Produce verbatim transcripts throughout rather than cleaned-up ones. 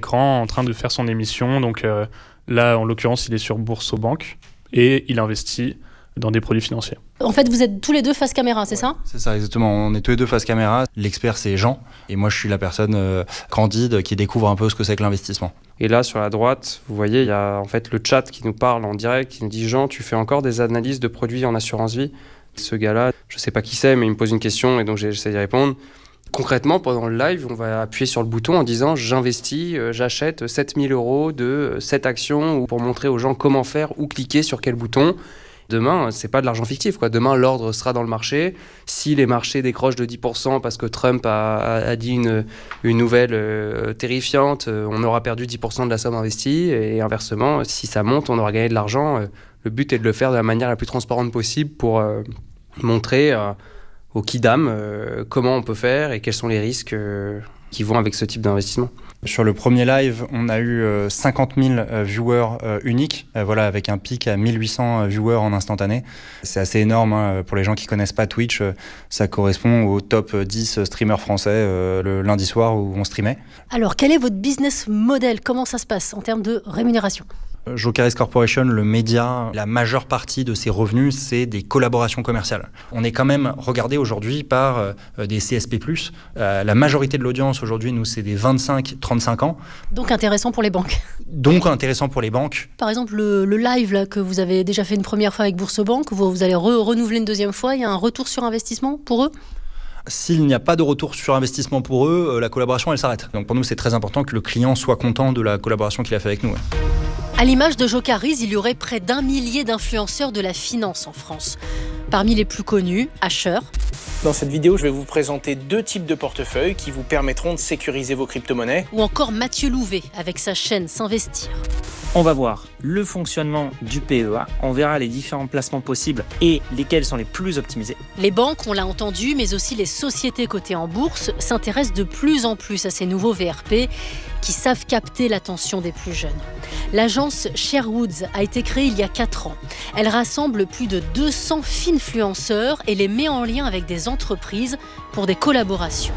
écran en train de faire son émission. Donc euh, là, en l'occurrence, il est sur Boursorama et il investit dans des produits financiers. En fait, vous êtes tous les deux face caméra, c'est ouais, ça ? C'est ça, exactement. On est tous les deux face caméra. L'expert, c'est Jean. Et moi, je suis la personne euh, candide qui découvre un peu ce que c'est que l'investissement. Et là, sur la droite, vous voyez, il y a en fait le chat qui nous parle en direct, qui nous dit « Jean, tu fais encore des analyses de produits en assurance vie ?» Ce gars-là, je ne sais pas qui c'est, mais il me pose une question et donc j'essaie d'y répondre. Concrètement, pendant le live, on va appuyer sur le bouton en disant « J'investis, euh, j'achète sept mille euros de cette action » ou pour montrer aux gens comment faire ou cliquer sur quel bouton. Demain, c'est pas de l'argent fictif, quoi. Demain, l'ordre sera dans le marché. Si les marchés décrochent de dix pour cent parce que Trump a, a, a dit une, une nouvelle euh, terrifiante, euh, on aura perdu dix pour cent de la somme investie. Et inversement, si ça monte, on aura gagné de l'argent. Euh, le but est de le faire de la manière la plus transparente possible pour euh, montrer euh, aux kidam euh, comment on peut faire et quels sont les risques euh, qui vont avec ce type d'investissement. Sur le premier live, on a eu euh, cinquante mille euh, viewers euh, uniques, euh, voilà, avec un pic à mille huit cents euh, viewers en instantané. C'est assez énorme, hein, pour les gens qui ne connaissent pas Twitch. Euh, ça correspond au top dix streamers français euh, le lundi soir où on streamait. Alors, quel est votre business model ? Comment ça se passe en termes de rémunération ? Jokeris Corporation, le média, la majeure partie de ses revenus, c'est des collaborations commerciales. On est quand même regardé aujourd'hui par euh, des C S P plus. Euh, la majorité de l'audience aujourd'hui, nous, c'est des vingt-cinq à trente-cinq ans. Donc intéressant pour les banques. Donc intéressant pour les banques. Par exemple, le, le live là, que vous avez déjà fait une première fois avec Boursorama, que vous, vous allez re- renouveler une deuxième fois, il y a un retour sur investissement pour eux ? S'il n'y a pas de retour sur investissement pour eux, euh, la collaboration, elle s'arrête. Donc pour nous, c'est très important que le client soit content de la collaboration qu'il a fait avec nous. Ouais. À l'image de Jokeris, il y aurait près d'un millier d'influenceurs de la finance en France. Parmi les plus connus, Asher. Dans cette vidéo, je vais vous présenter deux types de portefeuilles qui vous permettront de sécuriser vos crypto-monnaies. Ou encore Mathieu Louvet avec sa chaîne S'investir. On va voir le fonctionnement du P E A, on verra les différents placements possibles et lesquels sont les plus optimisés. Les banques, on l'a entendu, mais aussi les sociétés cotées en bourse s'intéressent de plus en plus à ces nouveaux V R P qui savent capter l'attention des plus jeunes. L'agence Sherwoods a été créée il y a quatre ans. Elle rassemble plus de deux cents finfluenceurs et les met en lien avec des entreprises pour des collaborations.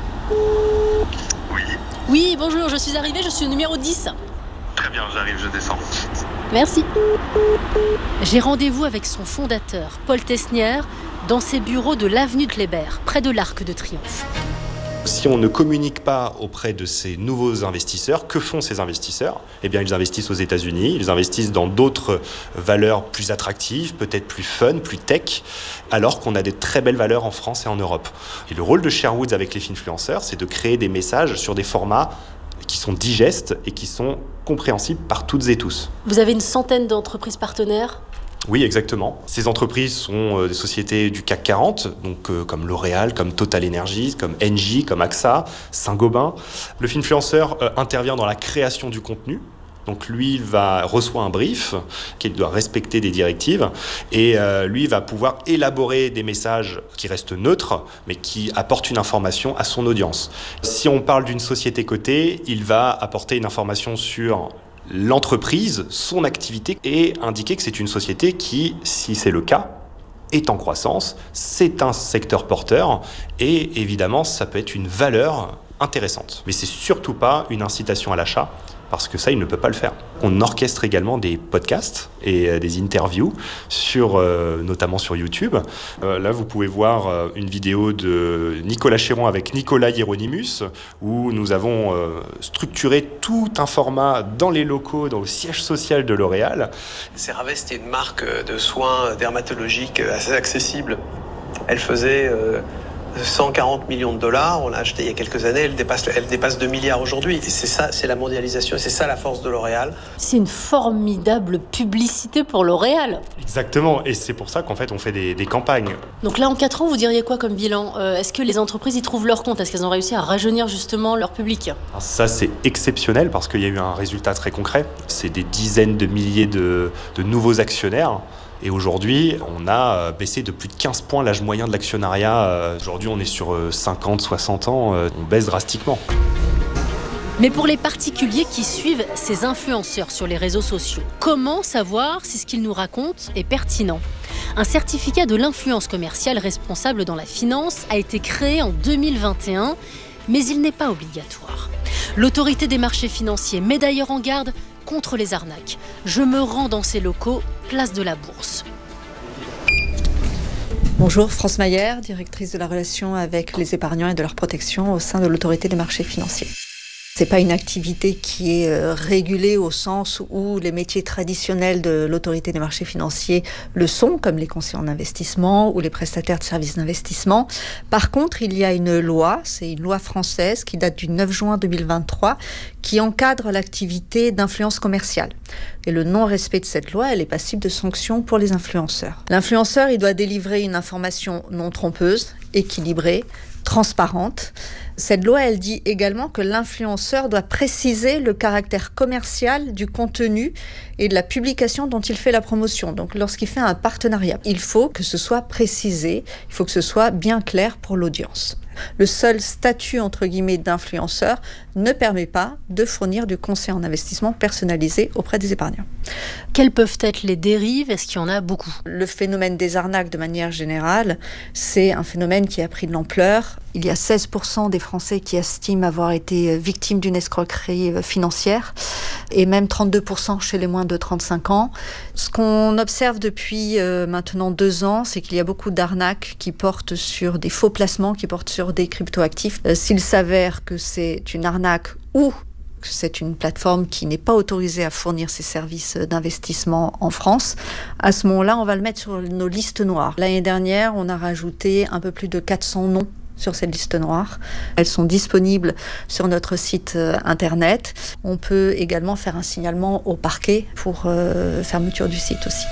Oui. Oui, bonjour, je suis arrivée, je suis au numéro dix. Très bien, j'arrive, je descends. Merci. J'ai rendez-vous avec son fondateur, Paul Tesnier, dans ses bureaux de l'avenue de Kléber, près de l'Arc de Triomphe. Si on ne communique pas auprès de ces nouveaux investisseurs, que font ces investisseurs ? Eh bien, ils investissent aux États-Unis, ils investissent dans d'autres valeurs plus attractives, peut-être plus fun, plus tech, alors qu'on a des très belles valeurs en France et en Europe. Et le rôle de Sherwoods avec les finfluenceurs, c'est de créer des messages sur des formats qui sont digestes et qui sont compréhensibles par toutes et tous. Vous avez une centaine d'entreprises partenaires ? Oui, exactement. Ces entreprises sont euh, des sociétés du C A C quarante, donc euh, comme L'Oréal, comme Total Energies, comme Engie, comme A X A, Saint-Gobain. Le finfluenceur euh, intervient dans la création du contenu. Donc lui, il va reçoit un brief qu'il doit respecter des directives et euh, lui va pouvoir élaborer des messages qui restent neutres mais qui apportent une information à son audience. Si on parle d'une société cotée, il va apporter une information sur l'entreprise, son activité et indiquer que c'est une société qui, si c'est le cas, est en croissance, c'est un secteur porteur et évidemment ça peut être une valeur intéressante. Mais c'est surtout pas une incitation à l'achat parce que ça, il ne peut pas le faire. On orchestre également des podcasts et euh, des interviews, sur, euh, notamment sur YouTube. Euh, là, vous pouvez voir euh, une vidéo de Nicolas Chéron avec Nicolas Hieronymus, où nous avons euh, structuré tout un format dans les locaux, dans le siège social de L'Oréal. CeraVe, est une marque de soins dermatologiques assez accessible. Elle faisait Euh cent quarante millions de dollars, on l'a acheté il y a quelques années, elle dépasse, elle dépasse deux milliards aujourd'hui. Et c'est ça, c'est la mondialisation, et c'est ça la force de L'Oréal. C'est une formidable publicité pour L'Oréal. Exactement, et c'est pour ça qu'en fait on fait des, des campagnes. Donc là, en quatre ans, vous diriez quoi comme bilan ? euh, Est-ce que les entreprises y trouvent leur compte ? Est-ce qu'elles ont réussi à rajeunir justement leur public ? Alors ça, c'est exceptionnel parce qu'il y a eu un résultat très concret. C'est des dizaines de milliers de, de nouveaux actionnaires. Et aujourd'hui, on a baissé de plus de quinze points l'âge moyen de l'actionnariat. Aujourd'hui, on est sur cinquante, soixante ans. On baisse drastiquement. Mais pour les particuliers qui suivent ces influenceurs sur les réseaux sociaux, comment savoir si ce qu'ils nous racontent est pertinent ? Un certificat de l'influence commerciale responsable dans la finance a été créé en deux mille vingt et un. Mais il n'est pas obligatoire. L'autorité des marchés financiers met d'ailleurs en garde contre les arnaques. Je me rends dans ces locaux, place de la Bourse. Bonjour, France Mayer, directrice de la relation avec les épargnants et de leur protection au sein de l'autorité des marchés financiers. C'est pas une activité qui est euh, régulée au sens où les métiers traditionnels de l'autorité des marchés financiers le sont, comme les conseillers en investissement ou les prestataires de services d'investissement. Par contre, il y a une loi, c'est une loi française qui date du neuf juin deux mille vingt-trois, qui encadre l'activité d'influence commerciale. Et le non-respect de cette loi, elle est passible de sanctions pour les influenceurs. L'influenceur, il doit délivrer une information non trompeuse, équilibrée, transparente. Cette loi, elle dit également que l'influenceur doit préciser le caractère commercial du contenu et de la publication dont il fait la promotion. Donc, lorsqu'il fait un partenariat, il faut que ce soit précisé, il faut que ce soit bien clair pour l'audience. Le seul statut, entre guillemets, d'influenceur ne permet pas de fournir du conseil en investissement personnalisé auprès des épargnants. Quelles peuvent être les dérives ? Est-ce qu'il y en a beaucoup ? Le phénomène des arnaques, de manière générale, c'est un phénomène qui a pris de l'ampleur. Il y a seize pour cent des Français qui estiment avoir été victimes d'une escroquerie financière et même trente-deux pour cent chez les moins de trente-cinq ans. Ce qu'on observe depuis euh, maintenant deux ans, c'est qu'il y a beaucoup d'arnaques qui portent sur des faux placements, qui portent sur des cryptoactifs. Euh, s'il s'avère que c'est une arnaque ou que c'est une plateforme qui n'est pas autorisée à fournir ses services d'investissement en France, à ce moment-là, on va le mettre sur nos listes noires. L'année dernière, on a rajouté un peu plus de quatre cents noms sur cette liste noire. Elles sont disponibles sur notre site euh, internet. On peut également faire un signalement au parquet pour euh, fermeture du site aussi.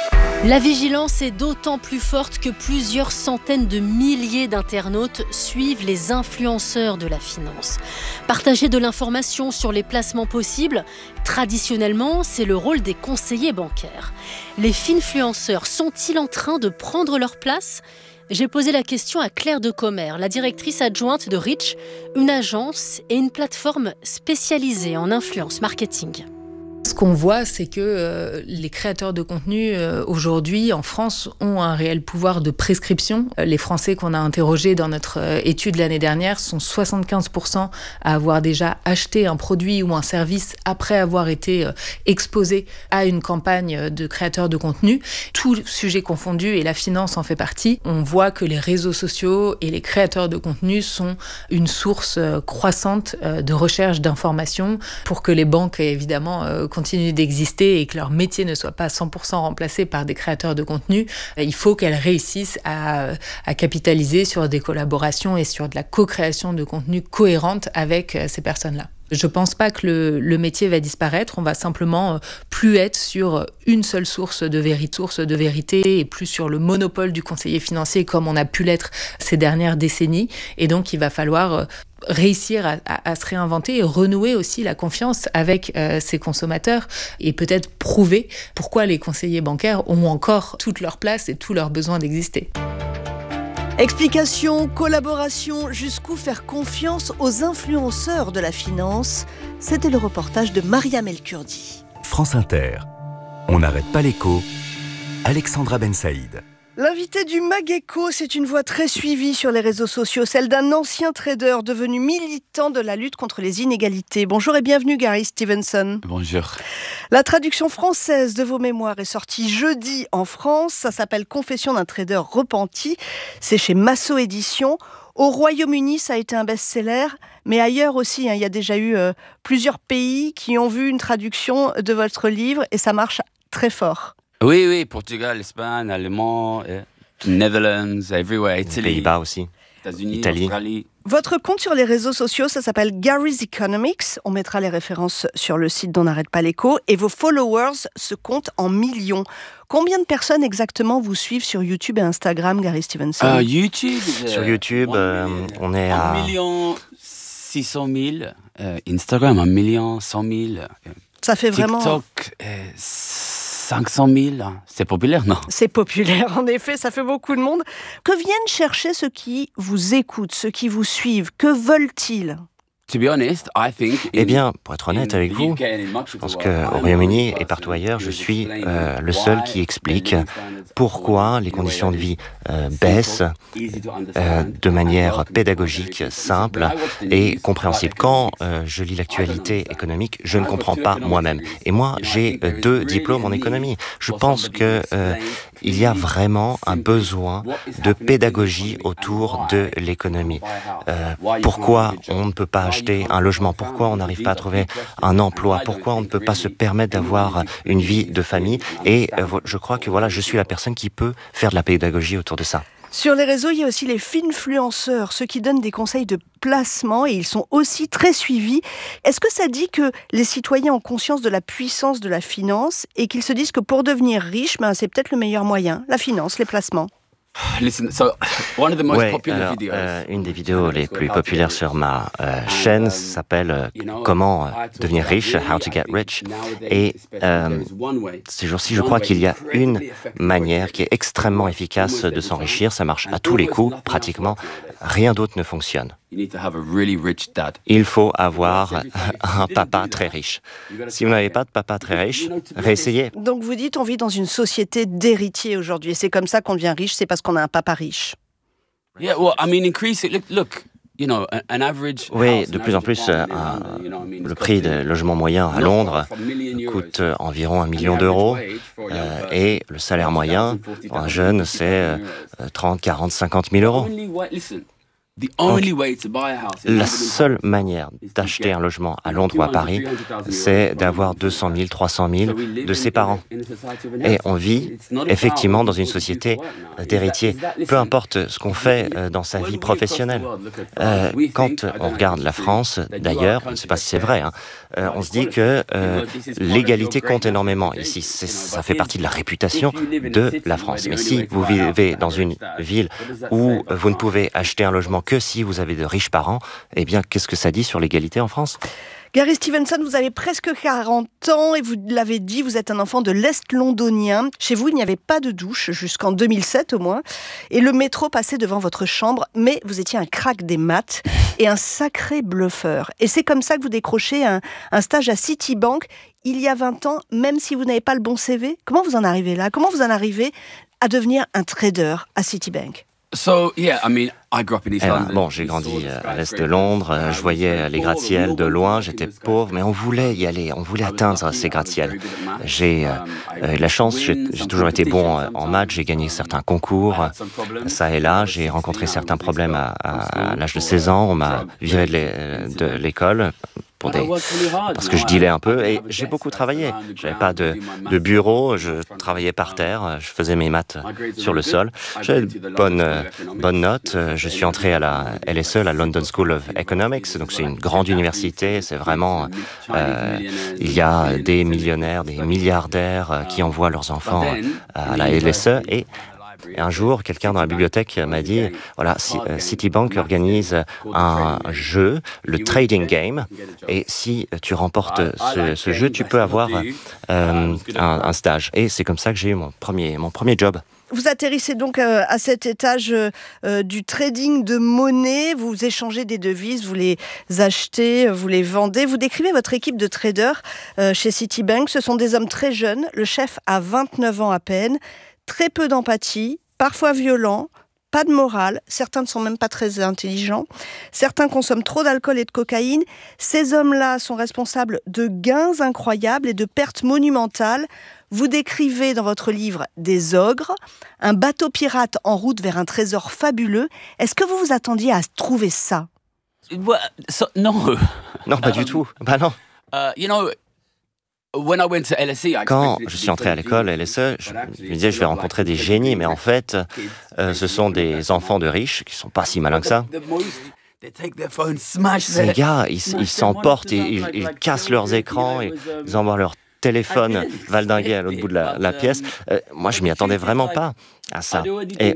La vigilance est d'autant plus forte que plusieurs centaines de milliers d'internautes suivent les influenceurs de la finance. Partager de l'information sur les placements possibles, traditionnellement, c'est le rôle des conseillers bancaires. Les finfluenceurs sont-ils en train de prendre leur place ? J'ai posé la question à Claire Decomer, la directrice adjointe de Reach, une agence et une plateforme spécialisée en influence marketing. Ce qu'on voit, c'est que euh, les créateurs de contenu euh, aujourd'hui en France ont un réel pouvoir de prescription. Les Français qu'on a interrogés dans notre euh, étude l'année dernière sont soixante-quinze pour cent à avoir déjà acheté un produit ou un service après avoir été euh, exposés à une campagne de créateurs de contenu. Tout sujet confondu, et la finance en fait partie, on voit que les réseaux sociaux et les créateurs de contenu sont une source euh, croissante euh, de recherche d'informations pour que les banques, évidemment, euh, continuent d'exister et que leur métier ne soit pas cent pour cent remplacé par des créateurs de contenu. Il faut qu'elles réussissent à, à capitaliser sur des collaborations et sur de la co-création de contenu cohérente avec ces personnes-là. Je pense pas que le, le métier va disparaître, on va simplement plus être sur une seule source de vérité, source de vérité et plus sur le monopole du conseiller financier comme on a pu l'être ces dernières décennies. Et donc il va falloir réussir à, à, à se réinventer et renouer aussi la confiance avec euh, ses consommateurs et peut-être prouver pourquoi les conseillers bancaires ont encore toute leur place et tout leur besoin d'exister. Explication, collaboration, jusqu'où faire confiance aux influenceurs de la finance. C'était le reportage de Mariam El-Kurdi. France Inter. On n'arrête pas l'écho. Alexandra Ben Saïd. L'invité du Mageco, c'est une voix très suivie sur les réseaux sociaux, celle d'un ancien trader devenu militant de la lutte contre les inégalités. Bonjour et bienvenue Gary Stevenson. Bonjour. La traduction française de vos mémoires est sortie jeudi en France. Ça s'appelle Confession d'un trader repenti. C'est chez Massot Éditions. Au Royaume-Uni, ça a été un best-seller, mais ailleurs aussi, hein, il y a déjà eu euh, plusieurs pays qui ont vu une traduction de votre livre et ça marche très fort. Oui, oui, Portugal, Espagne, Allemand, euh, Netherlands, everywhere, Italie. Pays-Bas aussi. États-Unis, Italie. Australie. Votre compte sur les réseaux sociaux, ça s'appelle Gary's Economics. On mettra les références sur le site d'On n'arrête pas l'écho. Et vos followers se comptent en millions. Combien de personnes exactement vous suivent sur YouTube et Instagram, Gary Stevenson ? uh, YouTube euh, Sur YouTube, euh, on est à... un million six cent mille. Euh, Instagram, un million cent mille. Ça fait vraiment... TikTok, euh, cinq cent mille. C'est populaire, non ? C'est populaire, en effet, ça fait beaucoup de monde. Que viennent chercher ceux qui vous écoutent, ceux qui vous suivent ? Que veulent-ils ? Eh bien, pour être honnête avec vous, je pense qu'au Royaume-Uni et partout ailleurs, je suis euh, le seul qui explique pourquoi les conditions de vie euh, baissent euh, de manière pédagogique, simple et compréhensible. Quand euh, je lis l'actualité économique, je ne comprends pas moi-même. Et moi, j'ai euh, deux diplômes en économie. Je pense que euh, il y a vraiment un besoin de pédagogie autour de l'économie. Euh, pourquoi on ne peut pas acheter un logement? Pourquoi on n'arrive pas à trouver un emploi? Pourquoi on ne peut pas se permettre d'avoir une vie de famille? Et euh, je crois que voilà, je suis la personne qui peut faire de la pédagogie autour de ça. Sur les réseaux, il y a aussi les finfluenceurs, ceux qui donnent des conseils de placement et ils sont aussi très suivis. Est-ce que ça dit que les citoyens ont conscience de la puissance de la finance et qu'ils se disent que pour devenir riche, ben, c'est peut-être le meilleur moyen, la finance, les placements? Listen, so one of the most Ouais, popular alors, videos. euh, une des vidéos les plus populaires sur ma euh, chaîne s'appelle euh, Comment euh, devenir riche, How to get rich. Et euh, ces jours-ci, je crois qu'il y a une manière qui est extrêmement efficace de s'enrichir. Ça marche à tous les coups, pratiquement. Rien d'autre ne fonctionne. Il faut avoir un papa très riche. Si vous n'avez pas de papa très riche, réessayez. Donc vous dites on vit dans une société d'héritiers aujourd'hui et c'est comme ça qu'on devient riche, c'est parce qu'on a un papa riche. Yeah, well, I mean, increase it. Look, look. You know, an average oui, de plus en plus, euh, un, le prix des logements moyens à Londres coûte euh, environ un million d'euros euh, et le salaire moyen pour un jeune, c'est euh, trente, quarante, cinquante mille euros. Donc, la seule manière d'acheter un logement à Londres ou à Paris, c'est d'avoir deux cent mille, trois cent mille de ses parents. Et on vit effectivement dans une société d'héritiers. Peu importe ce qu'on fait dans sa vie professionnelle. Euh, quand on regarde la France, d'ailleurs, je ne sais pas si c'est vrai, hein, euh, on se dit que euh, l'égalité compte énormément. Ici, c'est, ça fait partie de la réputation de la France. Mais si vous vivez dans une ville où vous ne pouvez acheter un logement que si vous avez de riches parents, eh bien, qu'est-ce que ça dit sur l'égalité en France ? Gary Stevenson, vous avez presque quarante ans et vous l'avez dit, vous êtes un enfant de l'Est londonien. Chez vous, il n'y avait pas de douche jusqu'en deux mille sept au moins. Et le métro passait devant votre chambre, mais vous étiez un crack des maths et un sacré bluffeur. Et c'est comme ça que vous décrochez un, un stage à Citibank il y a vingt ans, même si vous n'avez pas le bon C V. Comment vous en arrivez là ? Comment vous en arrivez à devenir un trader à Citibank ? So, yeah, I mean, I grew up in East Eh ben, London. bon, j'ai grandi à l'est de Londres, je voyais les gratte-ciels de loin, j'étais pauvre, mais on voulait y aller, on voulait atteindre ces gratte-ciels. J'ai euh, eu de la chance, j'ai, j'ai toujours été bon en maths, j'ai gagné certains concours, ça et là, j'ai rencontré certains problèmes à, à, à l'âge de seize ans, on m'a viré de, l'é- de l'école. Pour des... parce que je dealais un peu et j'ai beaucoup travaillé. J'avais pas de, de bureau, je travaillais par terre, je faisais mes maths sur le sol. J'avais de bonnes, bonnes notes. Je suis entré à la L S E, la London School of Economics, donc c'est une grande université. C'est vraiment, euh, il y a des millionnaires, des milliardaires qui envoient leurs enfants à la L S E et Et un jour, quelqu'un dans la bibliothèque m'a dit, voilà, Citibank organise un jeu, le Trading Game, et si tu remportes ce, ce jeu, tu peux avoir euh, un, un stage. Et c'est comme ça que j'ai eu mon premier, mon premier job. Vous atterrissez donc à cet étage euh, du trading de monnaie, vous échangez des devises, vous les achetez, vous les vendez. Vous décrivez votre équipe de traders euh, chez Citibank. Ce sont des hommes très jeunes, le chef a vingt-neuf ans à peine, très peu d'empathie, parfois violents, pas de morale, certains ne sont même pas très intelligents, certains consomment trop d'alcool et de cocaïne. Ces hommes-là sont responsables de gains incroyables et de pertes monumentales. Vous décrivez dans votre livre des ogres, un bateau pirate en route vers un trésor fabuleux. Est-ce que vous vous attendiez à trouver ça ? Well, so, non. Non, pas du tout. Bah non. Uh, you know, when I went to L S E, I Quand expected it je to suis be entré à l'école, L S E, je, je me disais je vais rencontrer des génies, mais en fait, euh, ce sont des enfants de riches qui sont pas si malins que ça. Ces gars, ils, ils s'emportent, ils, ils, ils cassent leurs écrans, ils, ils envoient leur téléphone valdinguer à l'autre bout de la, la pièce. Euh, moi, je m'y attendais vraiment pas. à ça. Et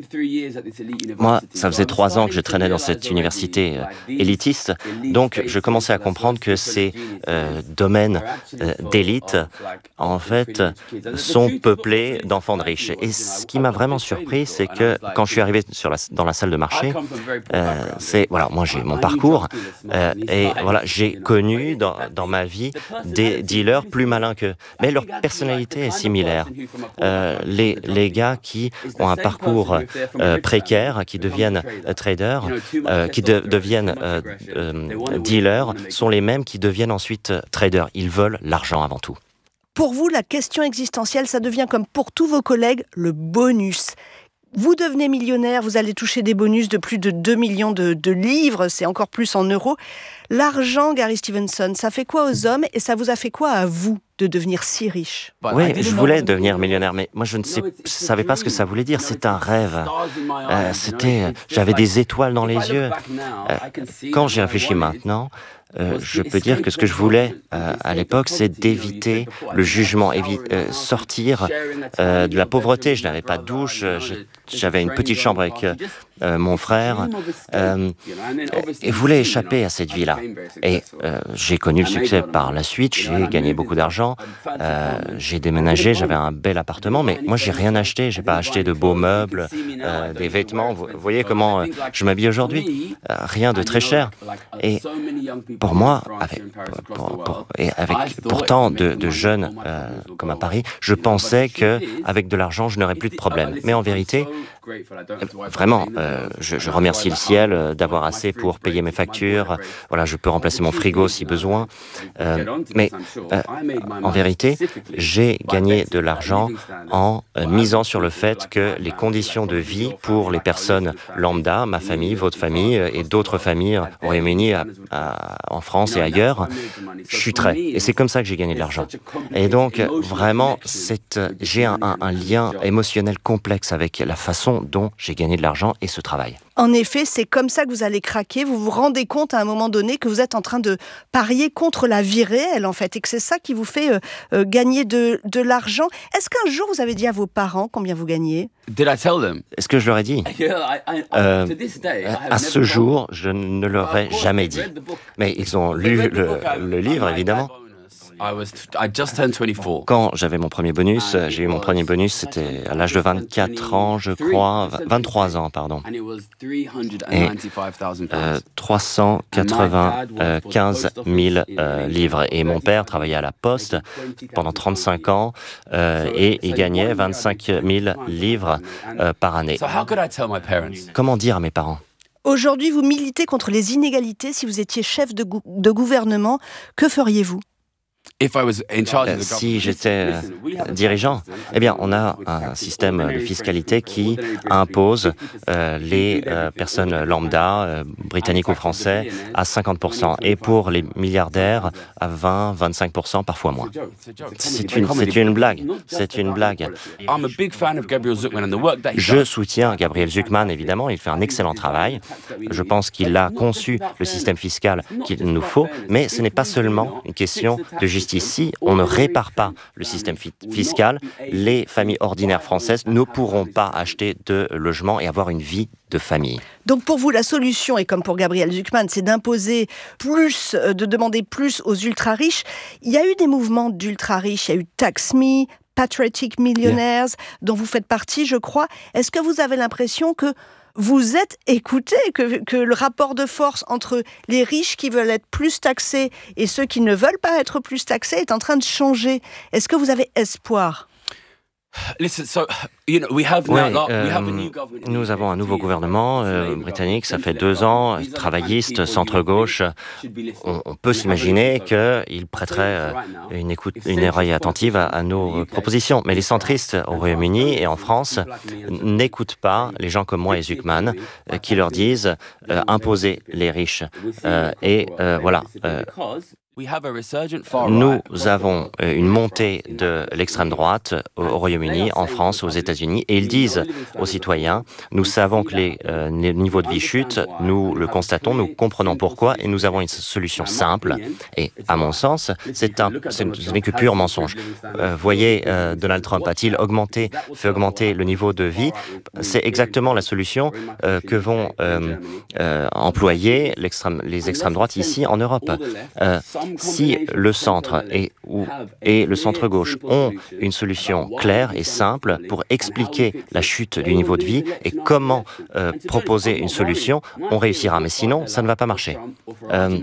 moi, ça faisait trois ans que je traînais dans cette université euh, élitiste, donc je commençais à comprendre que ces euh, domaines euh, d'élite, en fait, sont peuplés d'enfants de riches. Et ce qui m'a vraiment surpris, c'est que quand je suis arrivé sur la, dans la salle de marché, euh, c'est voilà, moi j'ai mon parcours euh, et voilà, j'ai connu dans, dans ma vie des dealers plus malins qu'eux, mais leur personnalité est similaire. Euh, les les gars qui ont un parcours euh, précaire, qui deviennent euh, traders, euh, qui de, deviennent euh, euh, dealers, sont les mêmes qui deviennent ensuite euh, traders. Ils veulent l'argent avant tout. Pour vous, la question existentielle, ça devient comme pour tous vos collègues, le bonus. Vous devenez millionnaire, vous allez toucher des bonus de plus de deux millions de, de livres, c'est encore plus en euros. L'argent, Gary Stevenson, ça fait quoi aux hommes et ça vous a fait quoi à vous de devenir si riche? Oui, je voulais devenir millionnaire, mais moi je ne sais, je savais pas ce que ça voulait dire. C'est un rêve. Euh, c'était, j'avais des étoiles dans les yeux. Euh, quand j'y réfléchis maintenant, euh, je peux dire que ce que je voulais euh, à l'époque, c'est d'éviter le jugement, évi- euh, sortir euh, de la pauvreté. Je n'avais pas de douche, je, j'avais une petite chambre avec euh, mon frère, euh, et voulais échapper à cette vie-là. Et euh, j'ai connu le succès par la suite, j'ai gagné beaucoup d'argent, euh, j'ai déménagé, j'avais un bel appartement, mais moi j'ai rien acheté, j'ai pas acheté de beaux meubles, euh, des vêtements. Vous voyez comment euh, je m'habille aujourd'hui, euh, rien de très cher. Et pour moi, avec, pour, pour, et avec pourtant de, de jeunes euh, comme à Paris, je pensais que avec de l'argent je n'aurais plus de problème. Mais en vérité, vraiment, euh, je, je remercie le ciel euh, d'avoir assez pour payer mes factures. Voilà, je peux remplacer mon frigo si besoin. Euh, mais euh, en vérité, j'ai gagné de l'argent en euh, misant sur le fait que les conditions de vie pour les personnes lambda, ma famille, votre famille euh, et d'autres familles au Royaume-Uni, à, à, en France et ailleurs, chuteraient. Et c'est comme ça que j'ai gagné de l'argent. Et donc, vraiment, c'est, j'ai un, un, un lien émotionnel complexe avec la façon dont j'ai gagné de l'argent et ce travail. En effet, c'est comme ça que vous allez craquer. Vous vous rendez compte à un moment donné que vous êtes en train de parier contre la vie réelle, en fait, et que c'est ça qui vous fait euh, euh, gagner de, de l'argent. Est-ce qu'un jour, vous avez dit à vos parents combien vous gagnez? Est-ce que je leur ai dit? euh, À ce jour, je ne leur ai jamais dit. Mais ils ont lu le, le livre, évidemment. Quand j'avais mon premier bonus, j'ai eu mon premier bonus, c'était à l'âge de vingt-quatre ans, je crois, vingt-trois ans, pardon. Et euh, trois cent quatre-vingt-quinze mille euh, livres. Et mon père travaillait à la Poste pendant trente-cinq ans euh, et il gagnait vingt-cinq mille livres euh, par année. Comment dire à mes parents? Aujourd'hui, vous militez contre les inégalités. Si vous étiez chef de, gou- de gouvernement, que feriez-vous? Euh, si j'étais euh, dirigeant, eh bien, on a un système de fiscalité qui impose euh, les euh, personnes lambda, euh, britanniques ou français, à cinquante pour cent, et pour les milliardaires, à vingt à vingt-cinq pour cent, parfois moins. C'est une, c'est une blague. C'est une blague. Je soutiens Gabriel Zucman, évidemment, il fait un excellent travail. Je pense qu'il a conçu le système fiscal qu'il nous faut, mais ce n'est pas seulement une question de justice. Si on ne répare pas le système fi- fiscal, les familles ordinaires françaises ne pourront pas acheter de logement et avoir une vie de famille. Donc pour vous, la solution, et comme pour Gabriel Zucman, c'est d'imposer plus, de demander plus aux ultra-riches. Il y a eu des mouvements d'ultra-riches, il y a eu Tax Me, Patriotic Millionaires, yeah. dont vous faites partie, je crois. Est-ce que vous avez l'impression que vous êtes écoutés, que, que le rapport de force entre les riches qui veulent être plus taxés et ceux qui ne veulent pas être plus taxés est en train de changer? Est-ce que vous avez espoir? Oui, euh, nous avons un nouveau gouvernement euh, britannique, ça fait deux ans, travailliste, centre-gauche. On, on peut s'imaginer qu'il prêterait euh, une, écoute, une oreille attentive à, à nos propositions. Mais les centristes au Royaume-Uni et en France n'écoutent pas les gens comme moi et Zucman euh, qui leur disent euh, imposer les riches. Euh, et euh, voilà. Euh, Nous avons une montée de l'extrême droite au Royaume-Uni, en France, aux États-Unis, et ils disent aux citoyens, nous savons que les euh, niveaux de vie chutent, nous le constatons, nous comprenons pourquoi, et nous avons une solution simple, et à mon sens, c'est un, c'est, ce n'est que pur mensonge. Euh, voyez, euh, Donald Trump a-t-il augmenté, fait augmenter le niveau de vie? C'est exactement la solution euh, que vont euh, euh, employer l'extrême, les extrêmes droites ici en Europe. Euh, Si le centre et, ou, et le centre-gauche ont une solution claire et simple pour expliquer la chute du niveau de vie et comment euh, proposer une solution, on réussira. Mais sinon, ça ne va pas marcher. Euh,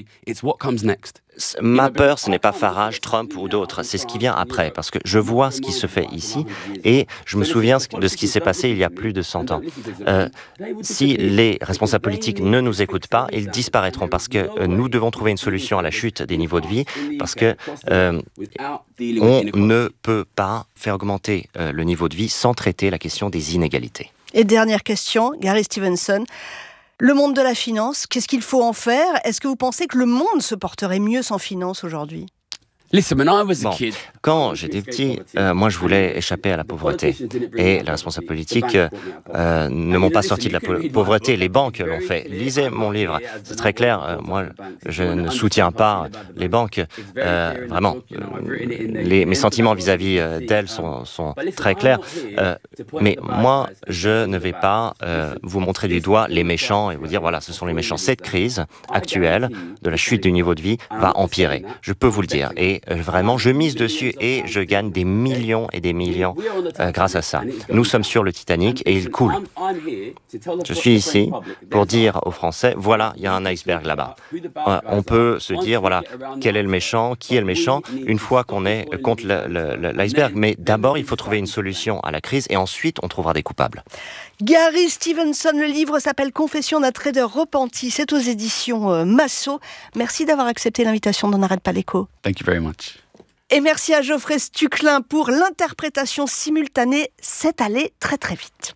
ma peur, ce n'est pas Farage, Trump ou d'autres, c'est ce qui vient après, parce que je vois ce qui se fait ici et je me souviens de ce qui s'est passé il y a plus de cent ans. Euh, si les responsables politiques ne nous écoutent pas, ils disparaîtront parce que euh, nous devons trouver une solution à la chute des niveaux de vie, parce que euh, on ne peut pas faire augmenter euh, le niveau de vie sans traiter la question des inégalités. Et dernière question, Gary Stevenson. Le monde de la finance, qu'est-ce qu'il faut en faire? Est-ce que vous pensez que le monde se porterait mieux sans finance aujourd'hui? Bon, quand j'étais petit, euh, moi je voulais échapper à la pauvreté. Et les responsables politiques euh, ne m'ont pas sorti de la pauvreté, les banques l'ont fait. Lisez mon livre, c'est très clair. Euh, moi, je ne soutiens pas les banques. Euh, vraiment, euh, les, mes sentiments vis-à-vis euh, d'elles sont, sont très clairs. Euh, mais moi, je ne vais pas euh, vous montrer du doigt les méchants et vous dire, voilà, ce sont les méchants. Cette crise actuelle de la chute du niveau de vie va empirer. Je peux vous le dire. Et vraiment, je mise dessus et je gagne des millions et des millions euh, grâce à ça. Nous sommes sur le Titanic et il coule. Je suis ici pour dire aux Français, voilà, il y a un iceberg là-bas. Euh, on peut se dire, voilà, quel est le méchant, qui est le méchant, une fois qu'on est contre le, le, l'iceberg. Mais d'abord, il faut trouver une solution à la crise et ensuite, on trouvera des coupables. Gary Stevenson, le livre s'appelle Confession d'un trader repenti. C'est aux éditions euh, Massot. Merci d'avoir accepté l'invitation d'On n'arrête pas l'écho. Thank you very much. Et merci à Geoffrey Stuclin pour l'interprétation simultanée. C'est allé très très vite.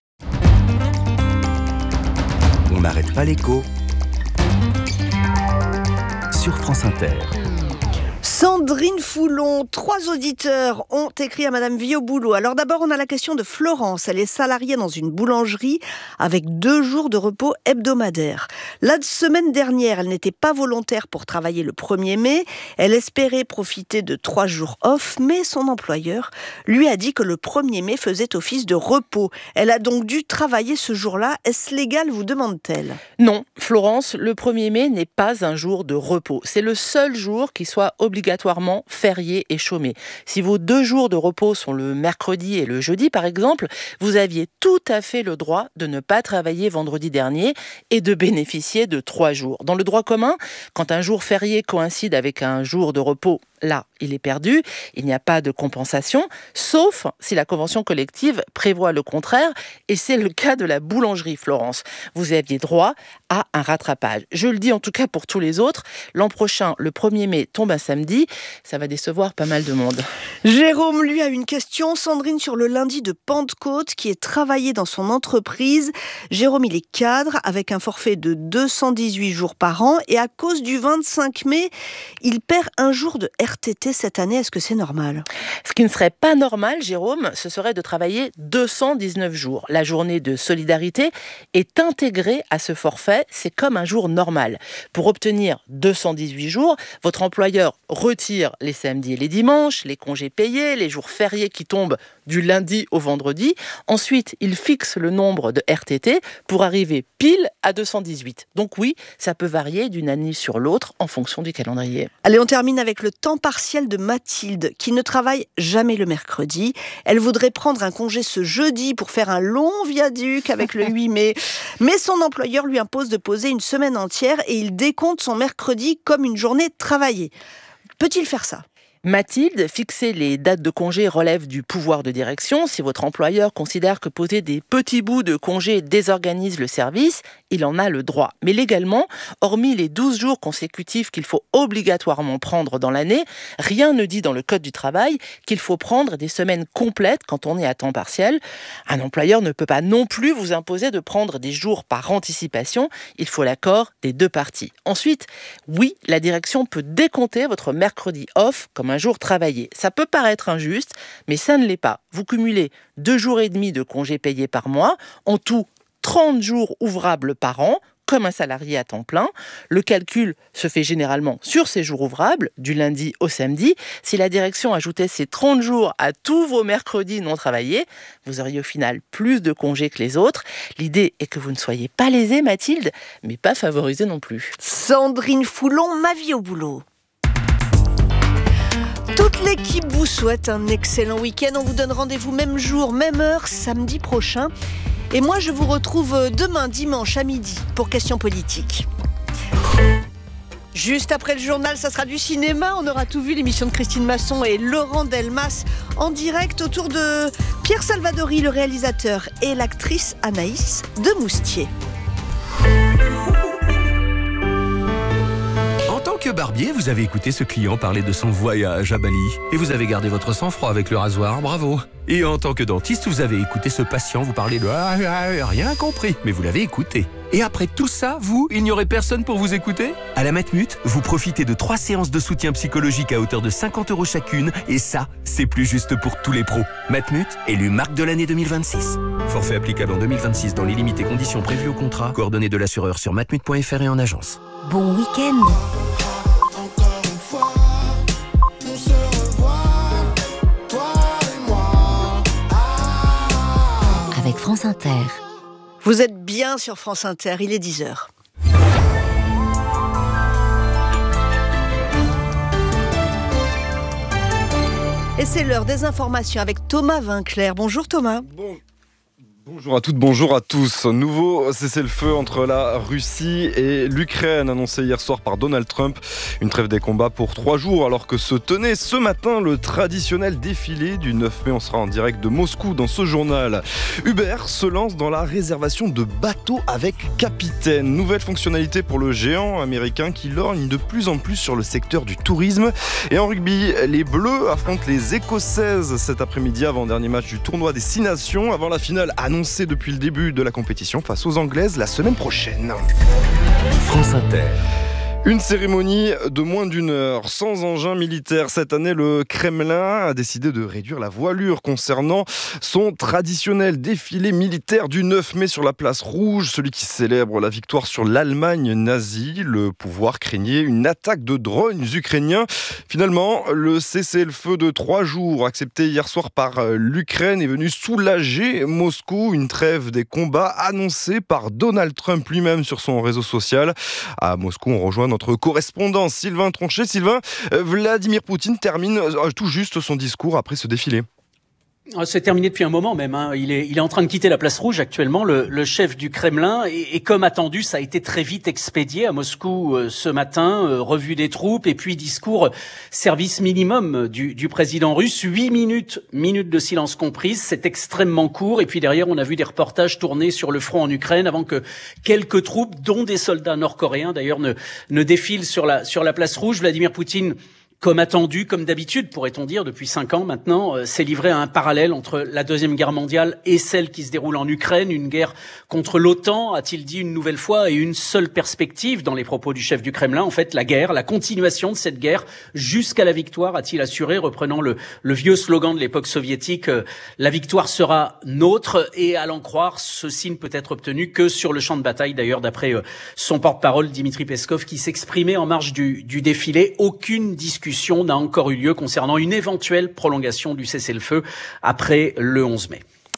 On n'arrête pas l'écho sur France Inter. Sandrine Foulon, trois auditeurs ont écrit à Madame Vioboulot. Alors d'abord, on a la question de Florence. Elle est salariée dans une boulangerie avec deux jours de repos hebdomadaires. La semaine dernière, elle n'était pas volontaire pour travailler le premier mai. Elle espérait profiter de trois jours off, mais son employeur lui a dit que le premier mai faisait office de repos. Elle a donc dû travailler ce jour-là. Est-ce légal, vous demande-t-elle? Non, Florence, le premier mai n'est pas un jour de repos. C'est le seul jour qui soit obligatoirement férié et chômé. Si vos deux jours de repos sont le mercredi et le jeudi, par exemple, vous aviez tout à fait le droit de ne pas travailler vendredi dernier et de bénéficier de trois jours. Dans le droit commun, quand un jour férié coïncide avec un jour de repos, là, il est perdu, il n'y a pas de compensation, sauf si la convention collective prévoit le contraire, et c'est le cas de la boulangerie, Florence. Vous aviez droit à un rattrapage. Je le dis en tout cas pour tous les autres, l'an prochain, le premier mai tombe un samedi, ça va décevoir pas mal de monde. Jérôme, lui, a une question, Sandrine, sur le lundi de Pentecôte, qui est travaillé dans son entreprise. Jérôme, il est cadre, avec un forfait de deux cent dix-huit jours par an, et à cause du vingt-cinq mai, il perd un jour de R T T cette année. Est-ce que c'est normal? Ce qui ne serait pas normal, Jérôme, ce serait de travailler deux cent dix-neuf jours. La journée de solidarité est intégrée à ce forfait, c'est comme un jour normal. Pour obtenir deux cent dix-huit jours, votre employeur retire les samedis et les dimanches, les congés payés, les jours fériés qui tombent du lundi au vendredi. Ensuite, il fixe le nombre de R T T pour arriver pile à deux cent dix-huit. Donc oui, ça peut varier d'une année sur l'autre en fonction du calendrier. Allez, on termine avec le temps partiel de Mathilde, qui ne travaille jamais le mercredi. Elle voudrait prendre un congé ce jeudi pour faire un long viaduc avec le huit mai. Mais son employeur lui impose de poser une semaine entière et il décompte son mercredi comme une journée travaillée. Peut-il faire ça ? Mathilde, fixer les dates de congé relève du pouvoir de direction. Si votre employeur considère que poser des petits bouts de congé désorganise le service, il en a le droit. Mais légalement, hormis les douze jours consécutifs qu'il faut obligatoirement prendre dans l'année, rien ne dit dans le Code du travail qu'il faut prendre des semaines complètes quand on est à temps partiel. Un employeur ne peut pas non plus vous imposer de prendre des jours par anticipation. Il faut l'accord des deux parties. Ensuite, oui, la direction peut décompter votre mercredi off comme un jour travaillé. Ça peut paraître injuste, mais ça ne l'est pas. Vous cumulez deux jours et demi de congés payés par mois, en tout trente jours ouvrables par an, comme un salarié à temps plein. Le calcul se fait généralement sur ces jours ouvrables, du lundi au samedi. Si la direction ajoutait ces trente jours à tous vos mercredis non travaillés, vous auriez au final plus de congés que les autres. L'idée est que vous ne soyez pas lésée, Mathilde, mais pas favorisée non plus. Sandrine Foulon, ma vie au boulot. Toute l'équipe vous souhaite un excellent week-end. On vous donne rendez-vous même jour, même heure, samedi prochain. Et moi, je vous retrouve demain, dimanche, à midi, pour Questions politiques. Juste après le journal, ça sera du cinéma. On aura tout vu, l'émission de Christine Masson et Laurent Delmas en direct autour de Pierre Salvadori, le réalisateur, et l'actrice Anaïs de Moustier. En tant que barbier, vous avez écouté ce client parler de son voyage à Bali. Et vous avez gardé votre sang-froid avec le rasoir, bravo. Et en tant que dentiste, vous avez écouté ce patient vous parler de ah, ah, rien compris, mais vous l'avez écouté. Et après tout ça, vous, il n'y aurait personne pour vous écouter ? À la Matmut, vous profitez de trois séances de soutien psychologique à hauteur de cinquante euros chacune, et ça, c'est plus juste pour tous les pros. Matmut, élu marque de l'année deux mille vingt-six. Forfait applicable en deux mille vingt-six dans les limites et conditions prévues au contrat. Coordonnées de l'assureur sur matmut point f r et en agence. Bon week-end. Avec France Inter. Vous êtes bien sur France Inter, il est dix heures. Et c'est l'heure des informations avec Thomas Vinclair. Bonjour Thomas. Bon. Bonjour à toutes, bonjour à tous. Nouveau cessez-le-feu entre la Russie et l'Ukraine annoncé hier soir par Donald Trump. Une trêve des combats pour trois jours alors que se tenait ce matin le traditionnel défilé du neuf mai. On sera en direct de Moscou dans ce journal. Uber se lance dans la réservation de bateaux avec capitaine. Nouvelle fonctionnalité pour le géant américain qui lorgne de plus en plus sur le secteur du tourisme. Et en rugby, les Bleus affrontent les Écossaises cet après-midi avant-dernier match du tournoi des Six Nations avant la finale annoncé depuis le début de la compétition face aux Anglaises la semaine prochaine. France Inter. Une cérémonie de moins d'une heure, sans engin militaire. Cette année, le Kremlin a décidé de réduire la voilure concernant son traditionnel défilé militaire du neuf mai sur la place Rouge, celui qui célèbre la victoire sur l'Allemagne nazie. Le pouvoir craignait une attaque de drones ukrainiens. Finalement, le cessez-le-feu de trois jours, accepté hier soir par l'Ukraine, est venu soulager Moscou. Une trêve des combats annoncée par Donald Trump lui-même sur son réseau social. À Moscou, on rejoint notre correspondant Sylvain Tronchet. Sylvain, Vladimir Poutine termine tout juste son discours après ce défilé. C'est terminé depuis un moment même. Hein. Il est, il est en train de quitter la place Rouge actuellement, le, le chef du Kremlin. Et, et comme attendu, ça a été très vite expédié à Moscou euh, ce matin. Euh, revue des troupes et puis discours service minimum du, du président russe. Huit minutes, minutes de silence comprises. C'est extrêmement court. Et puis derrière, on a vu des reportages tournés sur le front en Ukraine avant que quelques troupes, dont des soldats nord-coréens d'ailleurs, ne, ne défilent sur la, sur la place Rouge. Vladimir Poutine, comme attendu, comme d'habitude, pourrait-on dire, depuis cinq ans maintenant, euh, s'est livré à un parallèle entre la Deuxième Guerre mondiale et celle qui se déroule en Ukraine, une guerre contre l'OTAN, a-t-il dit une nouvelle fois, et une seule perspective dans les propos du chef du Kremlin, en fait, la guerre, la continuation de cette guerre jusqu'à la victoire, a-t-il assuré, reprenant le, le vieux slogan de l'époque soviétique, euh, la victoire sera nôtre, et à l'en croire, ceci ne peut être obtenu que sur le champ de bataille, d'ailleurs, d'après euh, son porte-parole, Dimitri Peskov, qui s'exprimait en marge du, du défilé. Aucune discussion n'a encore eu lieu concernant une éventuelle prolongation du cessez-le-feu après le onze mai.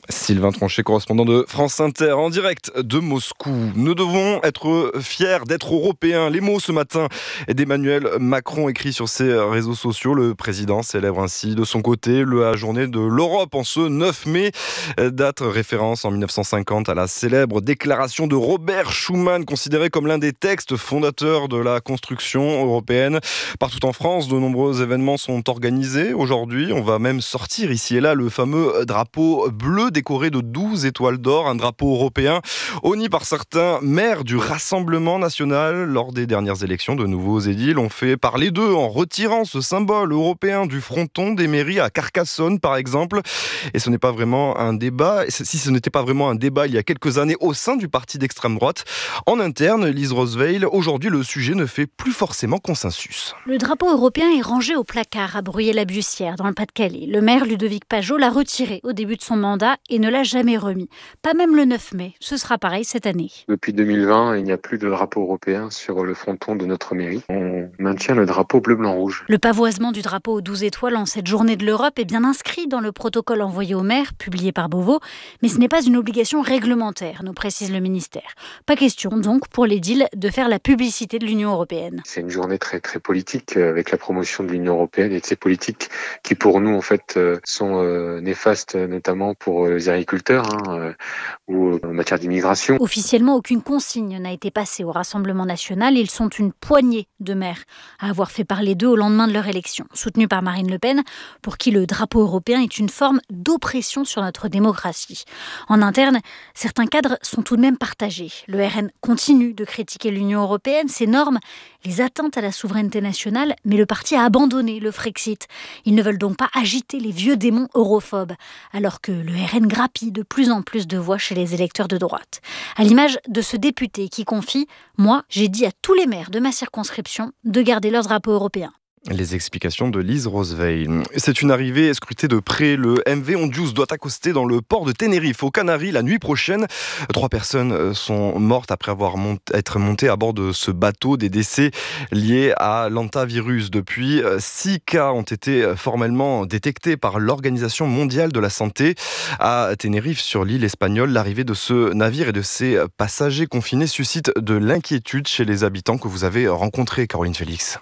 Sylvain Tronchet, correspondant de France Inter, en direct de Moscou. Nous devons être fiers d'être européens. Les mots ce matin d'Emmanuel Macron écrit sur ses réseaux sociaux. Le président célèbre ainsi de son côté la journée de l'Europe en ce neuf mai. Date référence en mille neuf cent cinquante à la célèbre déclaration de Robert Schuman, considérée comme l'un des textes fondateurs de la construction européenne. Partout en France, de nombreux événements sont organisés. Aujourd'hui, on va même sortir ici et là le fameux drapeau bleu décoré de douze étoiles d'or, un drapeau européen honni par certains maires du Rassemblement national. Lors des dernières élections, de nouveaux édiles ont fait parler d'eux en retirant ce symbole européen du fronton des mairies à Carcassonne, par exemple. Et ce n'est pas vraiment un débat, si ce n'était pas vraiment un débat il y a quelques années au sein du parti d'extrême droite. En interne, Lise Rosveil, aujourd'hui le sujet ne fait plus forcément consensus. Le drapeau européen est rangé au placard à Bruyères-la-Bussière, dans le Pas-de-Calais. Le maire Ludovic Pajot l'a retiré au début de son mandat et ne l'a jamais remis. Pas même le neuf mai. Ce sera pareil cette année. Depuis deux mille vingt, il n'y a plus de drapeau européen sur le fronton de notre mairie. On maintient le drapeau bleu-blanc-rouge. Le pavoisement du drapeau aux douze étoiles en cette journée de l'Europe est bien inscrit dans le protocole envoyé au maire, publié par Beauvau, mais ce n'est pas une obligation réglementaire, nous précise le ministère. Pas question donc pour l'édile de faire la publicité de l'Union européenne. C'est une journée très très politique avec la promotion de l'Union européenne et de ces politiques qui pour nous en fait sont néfastes, notamment pour les agriculteurs hein, ou en matière d'immigration. Officiellement, aucune consigne n'a été passée au Rassemblement national. Ils sont une poignée de maires à avoir fait parler d'eux au lendemain de leur élection, soutenus par Marine Le Pen, pour qui le drapeau européen est une forme d'oppression sur notre démocratie. En interne, certains cadres sont tout de même partagés. Le R N continue de critiquer l'Union européenne, ses normes, les atteintes à la souveraineté nationale, mais le parti a abandonné le Frexit. Ils ne veulent donc pas agiter les vieux démons europhobes, alors que le R N grappille de plus en plus de voix chez les électeurs de droite. À l'image de ce député qui confie « Moi, j'ai dit à tous les maires de ma circonscription de garder leur drapeau européen ». Les explications de Lise Rosveil. C'est une arrivée scrutée de près. Le M V Ondius doit accoster dans le port de Tenerife, aux Canaries, la nuit prochaine. Trois personnes sont mortes après avoir mont- être montées à bord de ce bateau. Des décès liés à l'hantavirus. Depuis, six cas ont été formellement détectés par l'Organisation mondiale de la santé. À Tenerife, sur l'île espagnole, l'arrivée de ce navire et de ses passagers confinés suscite de l'inquiétude chez les habitants que vous avez rencontrés, Caroline Félix.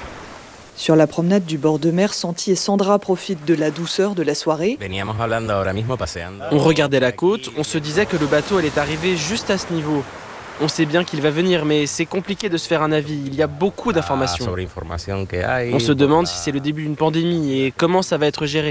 Sur la promenade du bord de mer, Santi et Sandra profitent de la douceur de la soirée. On regardait la côte, on se disait que le bateau allait arriver juste à ce niveau. On sait bien qu'il va venir, mais c'est compliqué de se faire un avis. Il y a beaucoup d'informations. On se demande si c'est le début d'une pandémie et comment ça va être géré.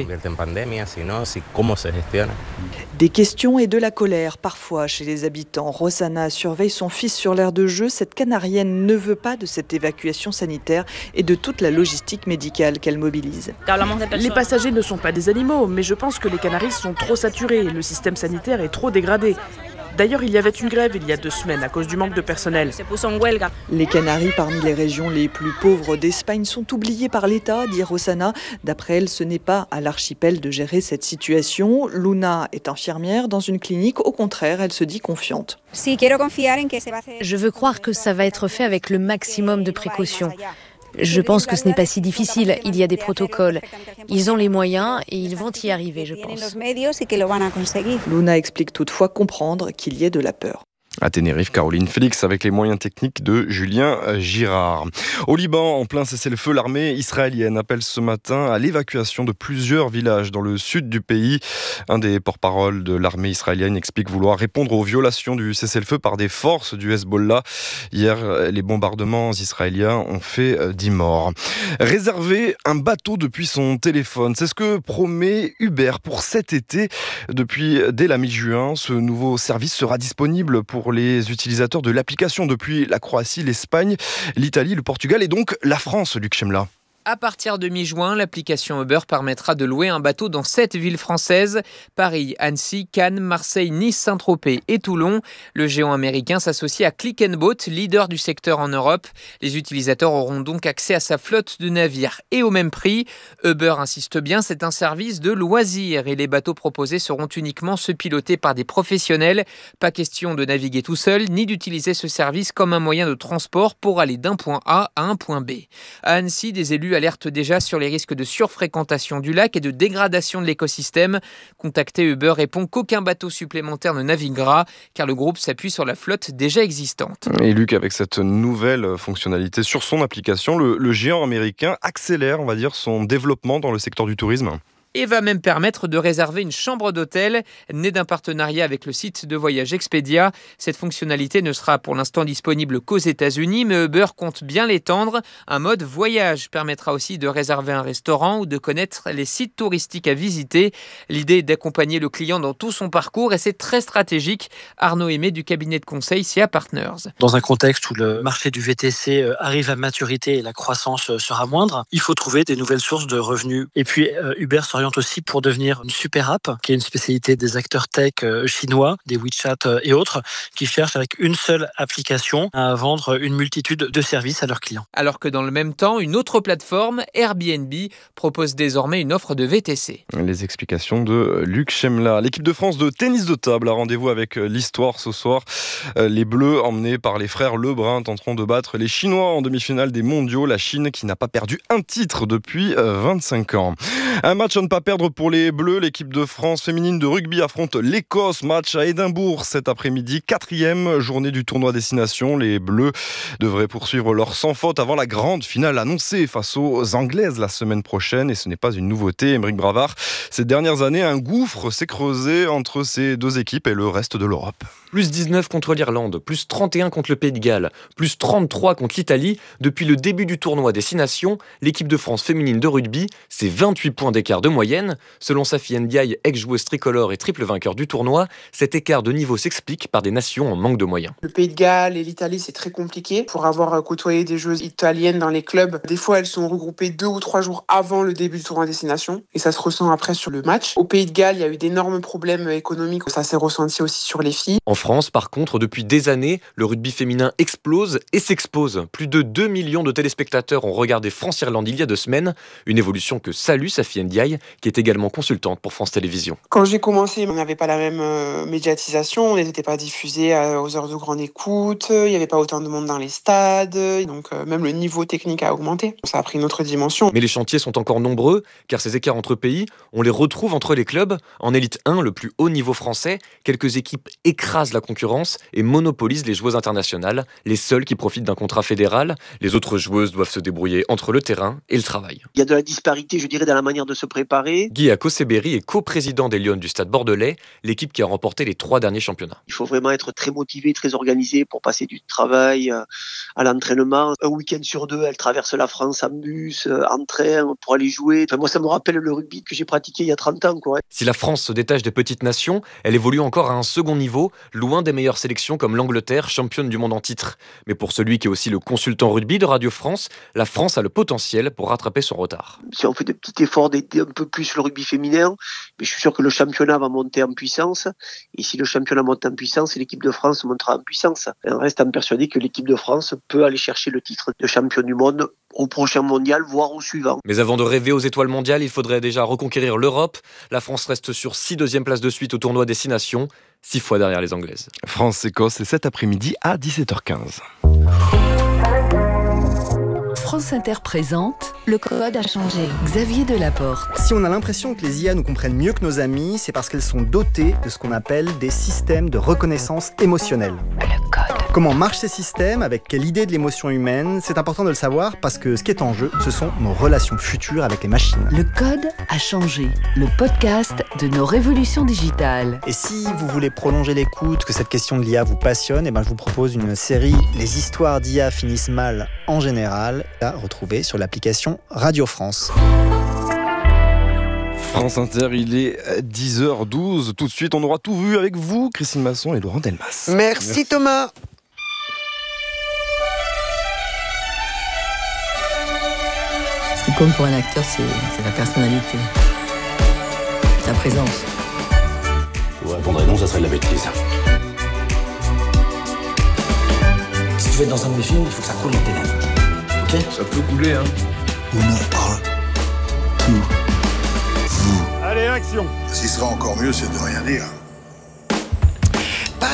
Des questions et de la colère, parfois, chez les habitants. Rosanna surveille son fils sur l'aire de jeu. Cette Canarienne ne veut pas de cette évacuation sanitaire et de toute la logistique médicale qu'elle mobilise. Les passagers ne sont pas des animaux, mais je pense que les Canaries sont trop saturés. Le système sanitaire est trop dégradé. D'ailleurs, il y avait une grève il y a deux semaines à cause du manque de personnel. Les Canaries, parmi les régions les plus pauvres d'Espagne, sont oubliées par l'État, dit Rosanna. D'après elle, ce n'est pas à l'archipel de gérer cette situation. Luna est infirmière dans une clinique. Au contraire, elle se dit confiante. Je veux croire que ça va être fait avec le maximum de précautions. Je pense que ce n'est pas si difficile, il y a des protocoles. Ils ont les moyens et ils vont y arriver, je pense. Luna explique toutefois comprendre qu'il y ait de la peur. À Tenerife, Caroline Félix avec les moyens techniques de Julien Girard. Au Liban, en plein cessez-le-feu, l'armée israélienne appelle ce matin à l'évacuation de plusieurs villages dans le sud du pays. Un des porte-parole de l'armée israélienne explique vouloir répondre aux violations du cessez-le-feu par des forces du Hezbollah. Hier, les bombardements israéliens ont fait dix morts. Réserver un bateau depuis son téléphone, c'est ce que promet Uber pour cet été. Depuis dès la mi-juin, ce nouveau service sera disponible pour les utilisateurs de l'application depuis la Croatie, l'Espagne, l'Italie, le Portugal et donc la France, Luc Chemla. À partir de mi-juin, l'application Uber permettra de louer un bateau dans sept villes françaises, Paris, Annecy, Cannes, Marseille, Nice, Saint-Tropez et Toulon. Le géant américain s'associe à Click and Boat, leader du secteur en Europe. Les utilisateurs auront donc accès à sa flotte de navires et au même prix. Uber insiste bien, c'est un service de loisirs et les bateaux proposés seront uniquement ceux pilotés par des professionnels. Pas question de naviguer tout seul, ni d'utiliser ce service comme un moyen de transport pour aller d'un point A à un point B. À Annecy, des élus alerte déjà sur les risques de surfréquentation du lac et de dégradation de l'écosystème. Contacté, Uber répond qu'aucun bateau supplémentaire ne naviguera car le groupe s'appuie sur la flotte déjà existante. Et Luc, avec cette nouvelle fonctionnalité sur son application, le, le géant américain accélère, on va dire, son développement dans le secteur du tourisme. Et va même permettre de réserver une chambre d'hôtel, née d'un partenariat avec le site de voyage Expedia. Cette fonctionnalité ne sera pour l'instant disponible qu'aux États-Unis, mais Uber compte bien l'étendre. Un mode voyage permettra aussi de réserver un restaurant ou de connaître les sites touristiques à visiter. L'idée est d'accompagner le client dans tout son parcours et c'est très stratégique. Arnaud Aimé du cabinet de conseil C A Partners. Dans un contexte où le marché du V T C arrive à maturité et la croissance sera moindre, il faut trouver des nouvelles sources de revenus. Et puis Uber s'oriente aussi pour devenir une super app, qui est une spécialité des acteurs tech chinois, des WeChat et autres, qui cherchent avec une seule application à vendre une multitude de services à leurs clients. Alors que dans le même temps, une autre plateforme, Airbnb, propose désormais une offre de V T C. Les explications de Luc Chemla. L'équipe de France de tennis de table a rendez-vous avec l'histoire ce soir. Les Bleus, emmenés par les frères Lebrun, tenteront de battre les Chinois en demi-finale des mondiaux. La Chine qui n'a pas perdu un titre depuis vingt-cinq ans. Un match à ne pas perdre pour les Bleus. L'équipe de France féminine de rugby affronte l'Écosse. Match à Édimbourg cet après-midi. Quatrième journée du tournoi Destination. Les Bleus devraient poursuivre leur sans faute avant la grande finale annoncée face aux Anglaises la semaine prochaine. Et ce n'est pas une nouveauté. Aymeric Bravard, ces dernières années, un gouffre s'est creusé entre ces deux équipes et le reste de l'Europe. Plus dix-neuf contre l'Irlande, plus trente et un contre le Pays de Galles, plus trente-trois contre l'Italie. Depuis le début du tournoi Destination, l'équipe de France féminine de rugby, c'est vingt-huit points d'écart de moyenne. Selon Safi Ndiaye, ex-joueuse tricolore et triple vainqueur du tournoi, cet écart de niveau s'explique par des nations en manque de moyens. Le Pays de Galles et l'Italie, c'est très compliqué. Pour avoir côtoyé des joueuses italiennes dans les clubs, des fois elles sont regroupées deux ou trois jours avant le début du tournoi Destination et ça se ressent après sur le match. Au Pays de Galles, il y a eu d'énormes problèmes économiques, ça s'est ressenti aussi sur les filles. En France, par contre, depuis des années, le rugby féminin explose et s'expose. Plus de deux millions de téléspectateurs ont regardé France-Irlande il y a deux semaines, une évolution que salue Safi Ndiaye, qui est également consultante pour France Télévisions. Quand j'ai commencé, on n'avait pas la même euh, médiatisation, on n'était pas diffusé euh, aux heures de grande écoute, il n'y avait pas autant de monde dans les stades, donc euh, même le niveau technique a augmenté. Ça a pris une autre dimension. Mais les chantiers sont encore nombreux, car ces écarts entre pays, on les retrouve entre les clubs. En élite un, le plus haut niveau français, quelques équipes écrasent la concurrence et monopolisent les joueuses internationales, les seules qui profitent d'un contrat fédéral. Les autres joueuses doivent se débrouiller entre le terrain et le travail. Il y a de la disparité, je dirais, dans la manière de se préparer. Guy Akoseberi est coprésident des Lions du Stade Bordelais, l'équipe qui a remporté les trois derniers championnats. Il faut vraiment être très motivé, très organisé pour passer du travail à l'entraînement. Un week-end sur deux, elle traverse la France en bus, en train, pour aller jouer. Enfin, moi, ça me rappelle le rugby que j'ai pratiqué il y a trente ans, quoi. Si la France se détache des petites nations, elle évolue encore à un second niveau, loin des meilleures sélections comme l'Angleterre, championne du monde en titre. Mais pour celui qui est aussi le consultant rugby de Radio France, la France a le potentiel pour rattraper son retard. Si on fait des petits efforts d'aider un peu plus le rugby féminin, mais je suis sûr que le championnat va monter en puissance. Et si le championnat monte en puissance, l'équipe de France montera en puissance. On reste à persuader que l'équipe de France peut aller chercher le titre de champion du monde au prochain mondial, voire au suivant. Mais avant de rêver aux étoiles mondiales, il faudrait déjà reconquérir l'Europe. La France reste sur six deuxièmes places de suite au tournoi Destination, six fois derrière les Anglaises. France-Écosse, c'est cet après-midi à dix-sept heures quinze. France Inter présente Le code a changé. Xavier Delaporte. Si on a l'impression que les I A nous comprennent mieux que nos amis, c'est parce qu'elles sont dotées de ce qu'on appelle des systèmes de reconnaissance émotionnelle. Le code. Comment marchent ces systèmes, avec quelle idée de l'émotion humaine, c'est important de le savoir parce que ce qui est en jeu, ce sont nos relations futures avec les machines. Le code a changé. Le podcast de nos révolutions digitales. Et si vous voulez prolonger l'écoute, que cette question de l'I A vous passionne, eh ben je vous propose une série « Les histoires d'I A finissent mal en général » à retrouver sur l'application Radio France. France Inter, il est dix heures douze. Tout de suite, on aura tout vu avec vous, Christine Masson et Laurent Delmas. Merci, Merci. Thomas. Ce qui compte pour un acteur, c'est, c'est la personnalité, sa présence. Vous répondrez non, ça serait de la bêtise. Si tu veux être dans un de mes films, il faut que ça coule dans tes lèvres. Ok ? Ça peut couler, hein. On en parle tout. Allez, action. Ce qui sera encore mieux, c'est de rien dire. Pas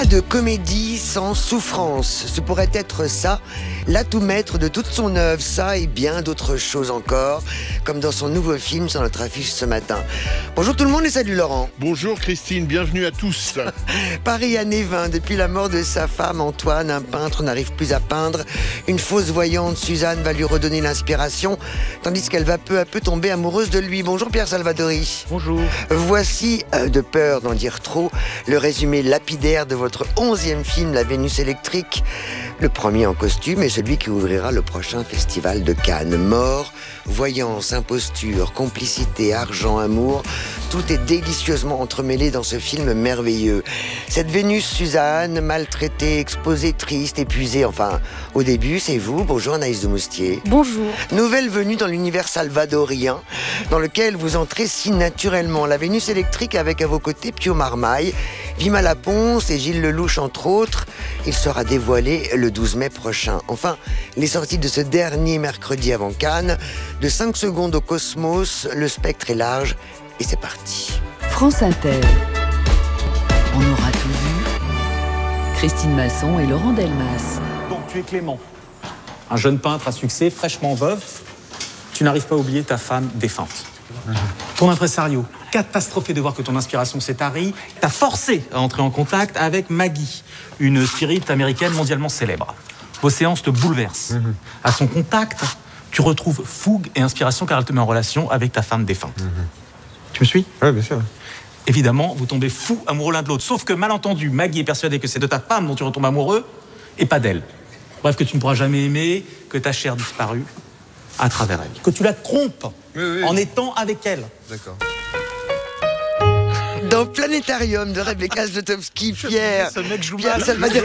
Pas de comédie sans souffrance. Ce pourrait être ça, l'atout maître de toute son œuvre, ça et bien d'autres choses encore, comme dans son nouveau film sur notre affiche ce matin. Bonjour tout le monde et salut Laurent. Bonjour Christine, bienvenue à tous. Paris année vingt, depuis la mort de sa femme Antoine, un peintre n'arrive plus à peindre. Une fausse voyante, Suzanne, va lui redonner l'inspiration, tandis qu'elle va peu à peu tomber amoureuse de lui. Bonjour Pierre Salvadori. Bonjour. Voici, euh, de peur d'en dire trop, le résumé lapidaire de votre onzième film, La Vénus électrique. Le premier en costume et celui qui ouvrira le prochain festival de Cannes. Mort, voyance, imposture, complicité, argent, amour, tout est délicieusement entremêlé dans ce film merveilleux. Cette Vénus Suzanne, maltraitée, exposée, triste, épuisée, enfin, au début, c'est vous. Bonjour Anaïs de Moustier. Bonjour. Nouvelle venue dans l'univers salvadorien, dans lequel vous entrez si naturellement. La Vénus électrique avec à vos côtés Pio Marmaille, Vima Laponce et Gilles Lelouch entre autres. Il sera dévoilé le douze mai prochain. Enfin, les sorties de ce dernier mercredi avant Cannes, de cinq secondes au Cosmos, le spectre est large et c'est parti. France Inter. On aura tout vu. Christine Masson et Laurent Delmas. Bon, tu es Clément, un jeune peintre à succès, fraîchement veuf. Tu n'arrives pas à oublier ta femme défunte. Ton impresario, catastrophé de voir que ton inspiration s'est tarie, t'a forcé à entrer en contact avec Maggie, une spirit américaine mondialement célèbre. Vos séances te bouleversent. Mm-hmm. À son contact, tu retrouves fougue et inspiration car elle te met en relation avec ta femme défunte. Mm-hmm. Tu me suis ? Oui, bien sûr. Évidemment, vous tombez fous amoureux l'un de l'autre. Sauf que, malentendu, Maggie est persuadée que c'est de ta femme dont tu retombes amoureux et pas d'elle. Bref, que tu ne pourras jamais aimer, que ta chair disparue à travers elle. Que tu la trompes oui, oui. en étant avec elle. D'accord. Dans Planétarium de Rebecca Zlotowski, Pierre, ce mec joue Pierre mal. Salvadori,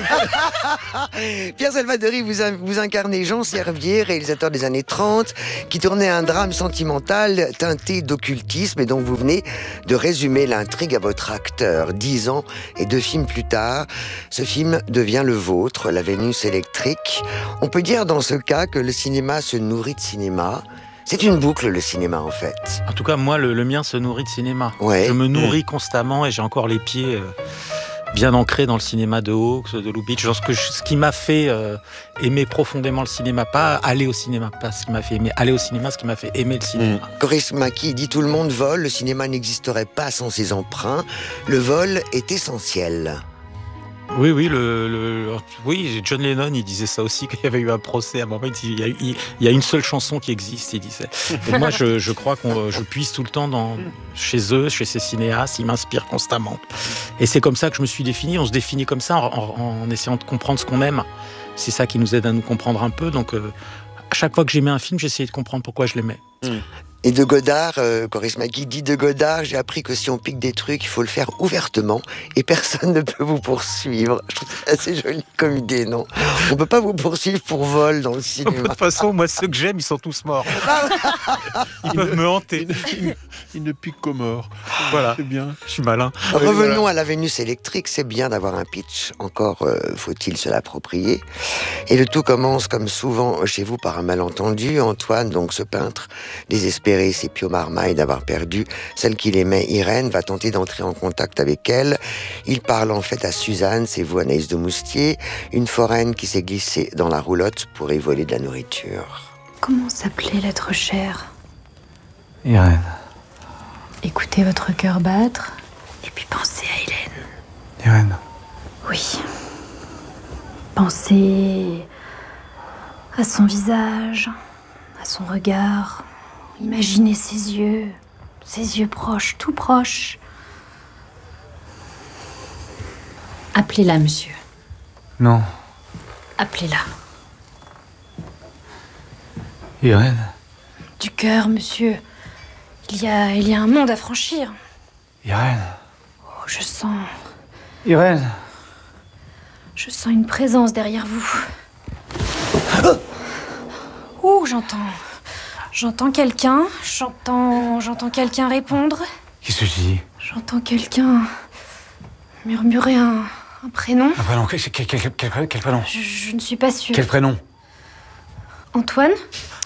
Pierre Salvadori, vous, vous incarnez Jean Servier, réalisateur des années trente, qui tournait un drame sentimental teinté d'occultisme et dont vous venez de résumer l'intrigue à votre acteur. Dix ans et deux films plus tard, ce film devient le vôtre, La Vénus électrique. On peut dire dans ce cas que le cinéma se nourrit de cinéma. C'est une boucle, le cinéma, en fait. En tout cas, moi, le, le mien se nourrit de cinéma. Ouais. Je me nourris mmh. constamment et j'ai encore les pieds euh, bien ancrés dans le cinéma de Hawks, de Lubitsch. Genre ce, que je, ce qui m'a fait euh, aimer profondément le cinéma, pas aller au cinéma, pas ce qui m'a fait aimer aller au cinéma, ce qui m'a fait aimer le cinéma. Mmh. Coris Maki dit « Tout le monde vole, le cinéma n'existerait pas sans ses emprunts. Le vol est essentiel. » Oui, oui, le, le, oui, John Lennon, il disait ça aussi, qu'il y avait eu un procès à un moment. Il y a, il y a une seule chanson qui existe, il disait. Et moi, je, je crois que je puise tout le temps dans, chez eux, chez ces cinéastes, ils m'inspirent constamment. Et c'est comme ça que je me suis défini. On se définit comme ça en, en, en essayant de comprendre ce qu'on aime. C'est ça qui nous aide à nous comprendre un peu. Donc, euh, à chaque fois que j'aimais un film, j'essayais de comprendre pourquoi je l'aimais. Mmh. Et de Godard, euh, Coris Maki dit de Godard, j'ai appris que si on pique des trucs, il faut le faire ouvertement et personne ne peut vous poursuivre. Je trouve ça assez joli comme idée, non ? On peut pas vous poursuivre pour vol dans le cinéma. De toute façon, moi, ceux que j'aime, ils sont tous morts. Ils peuvent me hanter. Ils ne piquent qu'aux morts. Voilà. C'est bien. Je suis malin. Revenons voilà. à la Vénus électrique. C'est bien d'avoir un pitch. Encore euh, faut-il se l'approprier. Et le tout commence, comme souvent chez vous, par un malentendu. Antoine, donc ce peintre désespéré, c'est Pio Marmaille d'avoir perdu celle qu'il aimait, Irène, va tenter d'entrer en contact avec elle. Il parle en fait à Suzanne, c'est vous Anaïs de Moustier, une foraine qui s'est glissée dans la roulotte pour y voler de la nourriture. Comment s'appelait l'être cher ? Irène. Écoutez votre cœur battre et puis pensez à Hélène. Irène. Oui. Pensez à son visage, à son regard. Imaginez ses yeux, ses yeux proches, tout proches. Appelez-la, monsieur. Non. Appelez-la. Irène. Du cœur, monsieur. Il y a, il y a un monde à franchir. Irène. Oh, je sens... Irène. Je sens une présence derrière vous. Ouh, j'entends... J'entends quelqu'un, j'entends, j'entends quelqu'un répondre. Qu'est-ce que tu dis ? J'entends quelqu'un murmurer un, un prénom. Un prénom, quel, quel, quel, quel, quel prénom ? je, je ne suis pas sûre. Quel prénom ? Antoine ?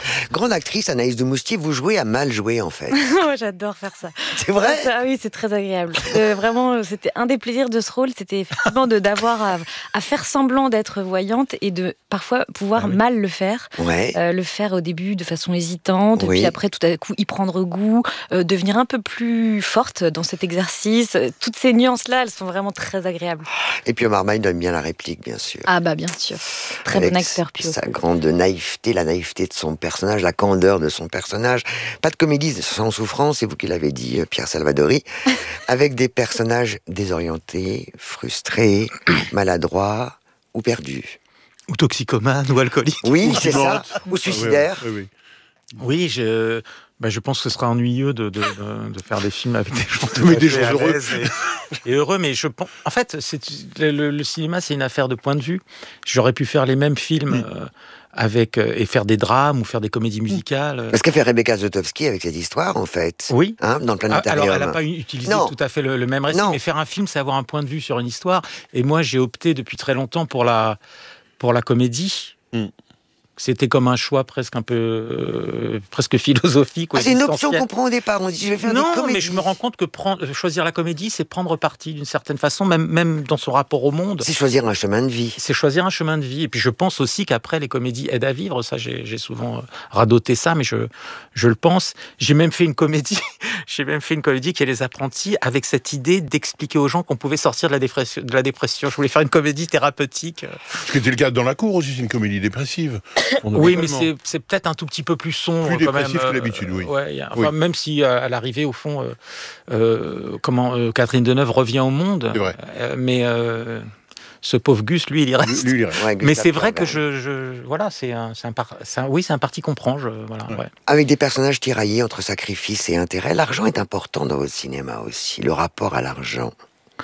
Grande actrice, Anaïs de Moustier, vous jouez à mal jouer en fait. Moi, j'adore faire ça. C'est vrai ? Ah oui, c'est très agréable. Euh, vraiment, c'était un des plaisirs de ce rôle, c'était effectivement de, d'avoir à, à faire semblant d'être voyante et de parfois pouvoir ah oui. mal le faire. Ouais. Euh, le faire au début de façon hésitante, oui. puis après tout à coup y prendre goût, euh, devenir un peu plus forte dans cet exercice. Toutes ces nuances-là, elles sont vraiment très agréables. Et puis Omar Maï donne bien la réplique, bien sûr. Ah bah bien sûr. Très Avec bon acteur, Pio. Sa grande naïveté, la naïveté de son personnage, la candeur de son personnage. Pas de comédie sans souffrance, c'est vous qui l'avez dit, Pierre Salvadori. Avec des personnages désorientés, frustrés, maladroits ou perdus. Ou toxicomanes, ou alcooliques. Oui, c'est ça. Ou suicidaires. Oui, oui, oui. oui je... Ben, je pense que ce sera ennuyeux de, de, de, de faire des films avec des gens tout mais des gens heureux et, et heureux. Mais je pense, en fait, c'est, le, le cinéma, c'est une affaire de point de vue. J'aurais pu faire les mêmes films mmh. euh, avec euh, et faire des drames ou faire des comédies musicales. C'est ce qu'a fait Rebecca Zlotowski avec cette histoire, en fait. Oui. Hein, dans le Planétarium. Alors, elle n'a pas utilisé non. tout à fait le, le même récit, non. mais faire un film, c'est avoir un point de vue sur une histoire. Et moi, j'ai opté depuis très longtemps pour la pour la comédie. Mmh. C'était comme un choix presque un peu euh, presque philosophique. Ah, c'est une option qu'on prend au départ. On dit je vais faire non, des comédies. Mais je me rends compte que prendre, choisir la comédie, c'est prendre parti d'une certaine façon, même même dans son rapport au monde. C'est choisir un chemin de vie. C'est choisir un chemin de vie. Et puis je pense aussi qu'après les comédies aident à vivre. Ça, j'ai, j'ai souvent radoté ça, mais je je le pense. J'ai même fait une comédie. j'ai même fait une comédie qui est Les Apprentis, avec cette idée d'expliquer aux gens qu'on pouvait sortir de la dépression. De la dépression. Je voulais faire une comédie thérapeutique. Ce qui était le cas dans La Cour aussi, c'est une comédie dépressive. Oui, mais c'est, c'est peut-être un tout petit peu plus sombre. Plus quand même. dépressif que d'habitude, oui. Ouais, y a, oui. Enfin, même si à l'arrivée, au fond, euh, euh, comment euh, Catherine Deneuve revient au monde. C'est vrai. Euh, mais euh, ce pauvre Gus, lui, il y reste. Lui, lui, il reste. Ouais, mais c'est vrai que je, je, voilà, c'est un, c'est un, par, c'est un, oui, c'est un parti qu'on prend. Je, voilà, ouais. Ouais. Avec des personnages tiraillés entre sacrifice et intérêt, l'argent est important dans votre cinéma aussi. Le rapport à l'argent.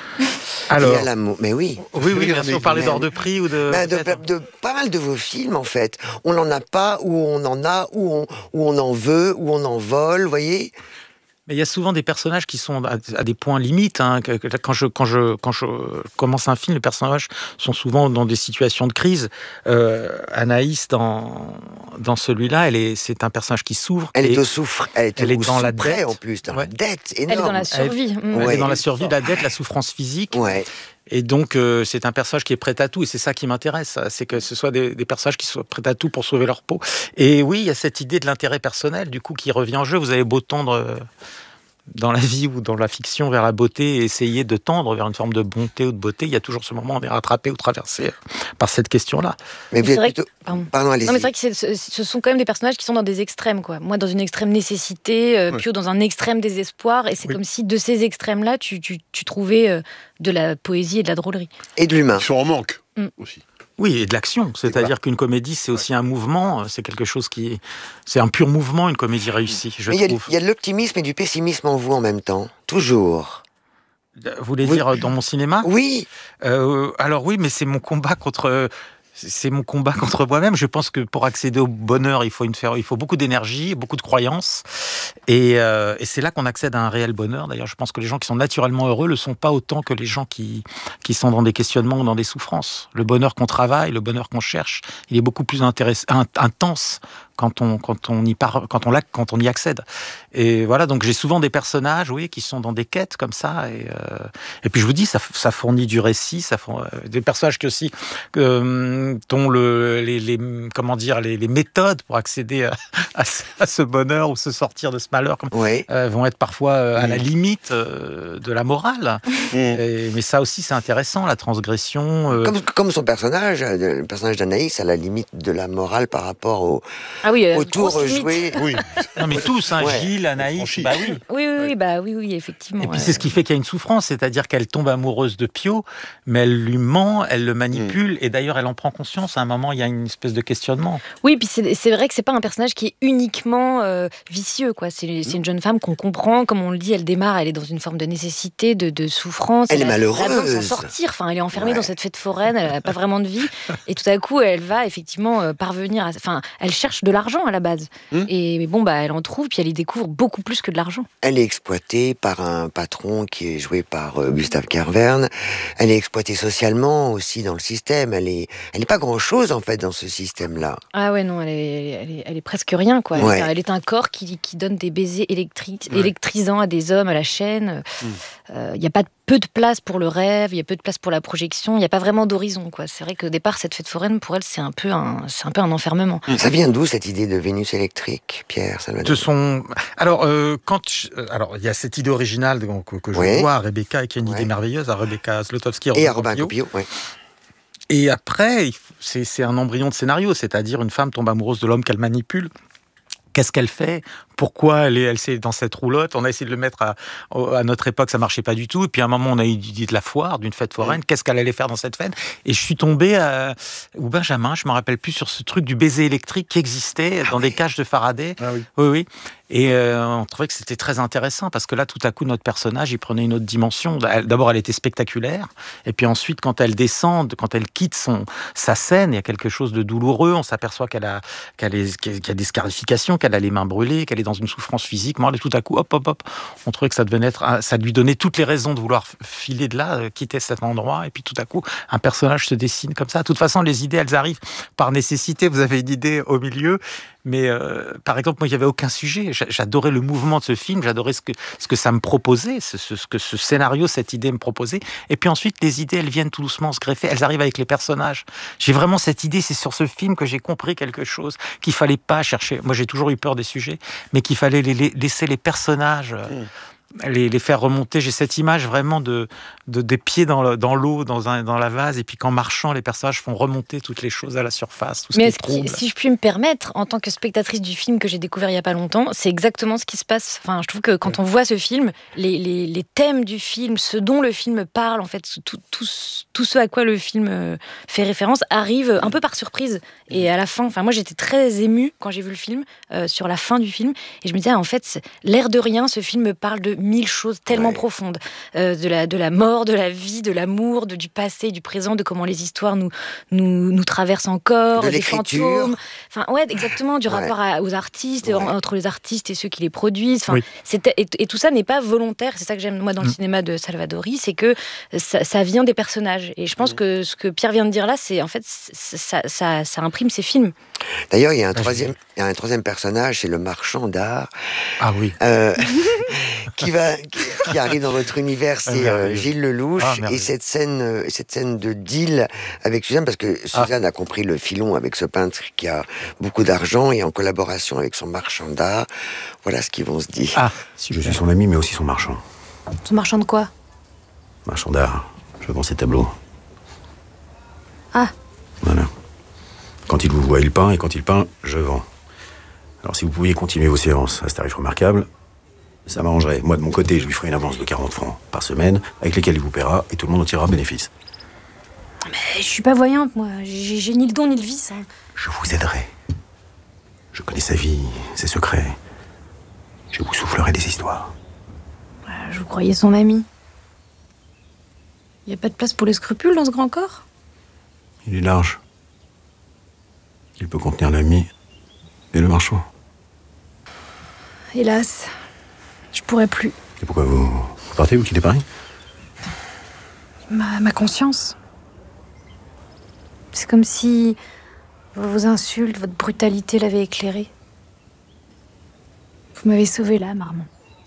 Alors, et à l'amour. Mais oui. Oui, oui, bien sûr, vous parlez d'Hors de Prix ou de... Ben de, de... De pas mal de vos films, en fait. On n'en a pas, ou on en a, ou on, ou on en veut, ou on en vole, vous voyez ? Mais il y a souvent des personnages qui sont à, à des points limites. Hein. Quand, je, quand, je, quand je commence un film, les personnages sont souvent dans des situations de crise. Euh, Anaïs, dans, dans celui-là, elle est, c'est un personnage qui souffre. Elle est au souffre. Elle est, elle est dans la dette. dette. En plus, dans ouais. la dette énorme. Elle est dans la survie. Elle, elle ouais. est dans la survie, la dette, la souffrance physique. Ouais. Et donc, euh, c'est un personnage qui est prêt à tout, et c'est ça qui m'intéresse, c'est que ce soit des, des personnages qui soient prêts à tout pour sauver leur peau. Et oui, il y a cette idée de l'intérêt personnel, du coup, qui revient en jeu. Vous avez beau tendre euh, dans la vie ou dans la fiction vers la beauté, et essayer de tendre vers une forme de bonté ou de beauté, il y a toujours ce moment où on est rattrapé ou traversé par cette question-là. Mais c'est vrai plutôt... que... Pardon. Pardon, allez-y. Non, mais c'est vrai que c'est, ce sont quand même des personnages qui sont dans des extrêmes, quoi. Moi, dans une extrême nécessité, euh, ouais. Pio dans un extrême désespoir, et c'est oui. comme si de ces extrêmes-là, tu, tu, tu trouvais euh, de la poésie et de la drôlerie. Et de l'humain. Ils sont en manque mm. aussi. Oui, et de l'action. C'est-à-dire qu'une comédie, c'est aussi un mouvement. C'est quelque chose qui... C'est un pur mouvement, une comédie réussie, je mais trouve. Il y, y a de l'optimisme et du pessimisme en vous en même temps. Toujours. Vous voulez oui. dire dans mon cinéma ? Oui. Euh, alors oui, mais c'est mon combat contre... C'est mon combat contre moi-même. Je pense que pour accéder au bonheur, il faut, une faire, il faut beaucoup d'énergie, beaucoup de croyances. Et, euh, et c'est là qu'on accède à un réel bonheur. D'ailleurs, je pense que les gens qui sont naturellement heureux ne le sont pas autant que les gens qui, qui sont dans des questionnements ou dans des souffrances. Le bonheur qu'on travaille, le bonheur qu'on cherche, il est beaucoup plus intéress- intense quand on, quand on y part, quand on, quand on y accède. Et voilà, donc j'ai souvent des personnages, oui, qui sont dans des quêtes comme ça. Et, euh, et puis je vous dis, ça, ça fournit du récit, ça fournit, euh, des personnages qui aussi, euh, dont le, les, les, comment dire, les, les méthodes pour accéder à, à, à ce bonheur ou se sortir de ce malheur, comme, oui. euh, vont être parfois euh, à mmh. la limite euh, de la morale. Mmh. Et, mais ça aussi, c'est intéressant, la transgression. Euh... Comme, comme son personnage, le personnage d'Anaïs, à la limite de la morale par rapport au Ah oui, euh, autour joué. Oui. Non mais tous, hein, ouais. Gilles, Anaïs, bah oui. Oui, oui, oui, bah oui, oui, effectivement. Et puis ouais. c'est ce qui fait qu'il y a une souffrance, c'est-à-dire qu'elle tombe amoureuse de Pio, mais elle lui ment, elle le manipule, mmh. et d'ailleurs elle en prend conscience. À un moment, il y a une espèce de questionnement. Oui, puis c'est, c'est vrai que c'est pas un personnage qui est uniquement euh, vicieux, quoi. C'est, c'est une jeune femme qu'on comprend, comme on le dit, elle démarre, elle est dans une forme de nécessité, de, de souffrance. Elle, elle est a, malheureuse. Elle a besoin de s'en sortir. Enfin, elle est enfermée ouais. dans cette fête foraine, elle n'a pas vraiment de vie, et tout à coup, elle va effectivement euh, parvenir. À... Enfin, elle cherche de l'argent à la base. Mmh. Et bon, bah, elle en trouve, puis elle y découvre beaucoup plus que de l'argent. Elle est exploitée par un patron qui est joué par euh, Gustave Kervern. Elle est exploitée socialement aussi dans le système. Elle est, elle n'est pas grand-chose en fait dans ce système-là. Ah ouais, non, elle est, elle est, elle est presque rien, quoi. Elle, Ouais. est, un- elle est un corps qui, qui donne des baisers électriques, Ouais. électrisants à des hommes à la chaîne. Il Mm. n'y a pas de- peu de place pour le rêve, il y a peu de place pour la projection, il n'y a pas vraiment d'horizon, quoi. C'est vrai qu'au départ, cette fête foraine, pour elle, c'est un peu un, c'est un peu un enfermement. Ça vient d'où cette idée de Vénus électrique, Pierre Salvador? De son... Alors, euh, quand je- euh, alors, il y a cette idée originale donc, que, que je Ouais. vois à Rebecca, et qui est une idée merveilleuse, à Rebecca Zlotowski Et à Robin Copio, ouais. Et après, il faut- c'est c'est un embryon de scénario, c'est-à-dire une femme tombe amoureuse de l'homme qu'elle manipule. Qu'est-ce qu'elle fait? Pourquoi elle est, elle est dans cette roulotte? On a essayé de le mettre à, à notre époque, ça marchait pas du tout. Et puis à un moment, on a eu l'idée de la foire, d'une fête foraine. Qu'est-ce qu'elle allait faire dans cette fête? Et je suis tombé à, ou Benjamin, je me rappelle plus, sur ce truc du baiser électrique qui existait dans des cages de Faraday. Oui, oui. Et euh, on trouvait que c'était très intéressant parce que là, tout à coup, notre personnage, il prenait une autre dimension. Elle- D'abord, elle était spectaculaire. Et puis ensuite, quand elle descend, quand elle quitte son, sa scène, il y a quelque chose de douloureux. On s'aperçoit qu'elle a, qu'elle est- qu'elle a des scarifications, qu'elle a les mains brûlées, qu'elle est dans une souffrance physique. Mais tout à coup, hop, hop, hop, on trouvait que ça devenait être, ça lui donnait toutes les raisons de vouloir filer de là, euh, quitter cet endroit. Et puis tout à coup, un personnage se dessine comme ça. De toute façon, les idées, elles arrivent par nécessité. Vous avez une idée au milieu. Mais euh, par exemple, moi, il n'y avait aucun sujet. J'a- J'adorais le mouvement de ce film, j'adorais ce que, ce que ça me proposait, ce, ce, ce que ce scénario, cette idée me proposait. Et puis ensuite, les idées, elles viennent tout doucement se greffer, elles arrivent avec les personnages. J'ai vraiment cette idée, c'est sur ce film que j'ai compris quelque chose, qu'il fallait pas chercher. Moi, j'ai toujours eu peur des sujets, mais qu'il fallait les, les- laisser les personnages... euh, Les, les faire remonter. J'ai cette image vraiment de, de des pieds dans le- dans l'eau, dans, un, dans la vase, et puis qu'en marchant, les personnages font remonter toutes les choses à la surface, tout ce Mais qui est-ce trouble. qu'il- si je puis me permettre, en tant que spectatrice du film que j'ai découvert il n'y a pas longtemps, c'est exactement ce qui se passe. Enfin, je trouve que quand on voit ce film, les, les, les thèmes du film, ce dont le film parle, en fait, tout, tout, tout ce à quoi le film euh, fait référence, arrive un peu par surprise. Et à la fin, enfin, moi j'étais très émue quand j'ai vu le film, euh, sur la fin du film, et je me disais, ah, en fait, c'est- l'air de rien, ce film me parle de mille choses tellement profondes, euh, de, la, de la mort, de la vie, de l'amour, de, du passé, du présent, de comment les histoires nous, nous, nous traversent encore, De des l'écriture. fantômes. Enfin, ouais, exactement, du Ouais. rapport à- aux artistes, Ouais. en- entre les artistes et ceux qui les produisent. Enfin, Oui. c'était- et, et tout ça n'est pas volontaire. C'est ça que j'aime, moi, dans le Mm. cinéma de Salvadori, c'est que ça, ça vient des personnages. Et je pense que ce que Pierre vient de dire là, c'est en fait, c'est- ça, ça, ça imprime ses films. D'ailleurs, il y a un troisième, il y a un troisième personnage, c'est le marchand d'art. Ah oui. Euh, qui va, qui, qui arrive dans votre univers, Ah, c'est euh, merveilleux. Gilles Lelouch, Ah, et merveilleux. cette scène, euh, cette scène de deal avec Suzanne, parce que Suzanne a compris le filon avec ce peintre qui a beaucoup d'argent et en collaboration avec son marchand d'art. Voilà ce qu'ils vont se dire. Ah, je suis son ami, mais aussi son marchand. Son marchand de quoi? Marchand d'art. Je vends ses tableaux. Ah. Voilà. Quand il vous voit, il peint, et quand il peint, je vends. Alors si vous pouviez continuer vos séances à ce tarif remarquable, ça m'arrangerait. Moi, de mon côté, je lui ferai une avance de quarante francs par semaine, avec lesquels il vous paiera, et tout le monde en tirera bénéfice. Mais je suis pas voyante, moi. J'ai j'ai ni le don ni le vice. hein. Je vous aiderai. Je connais sa vie, ses secrets. Je vous soufflerai des histoires. Je vous croyais son ami. Il y a pas de place pour les scrupules dans ce grand corps? Il est large. Il peut contenir l'ami et le marchand. Hélas, je pourrais plus. Et pourquoi vous, vous partez, vous quittez Paris? Ma, ma conscience. C'est comme si vos insultes, votre brutalité l'avaient éclairé. Vous m'avez sauvé l'âme, Armand.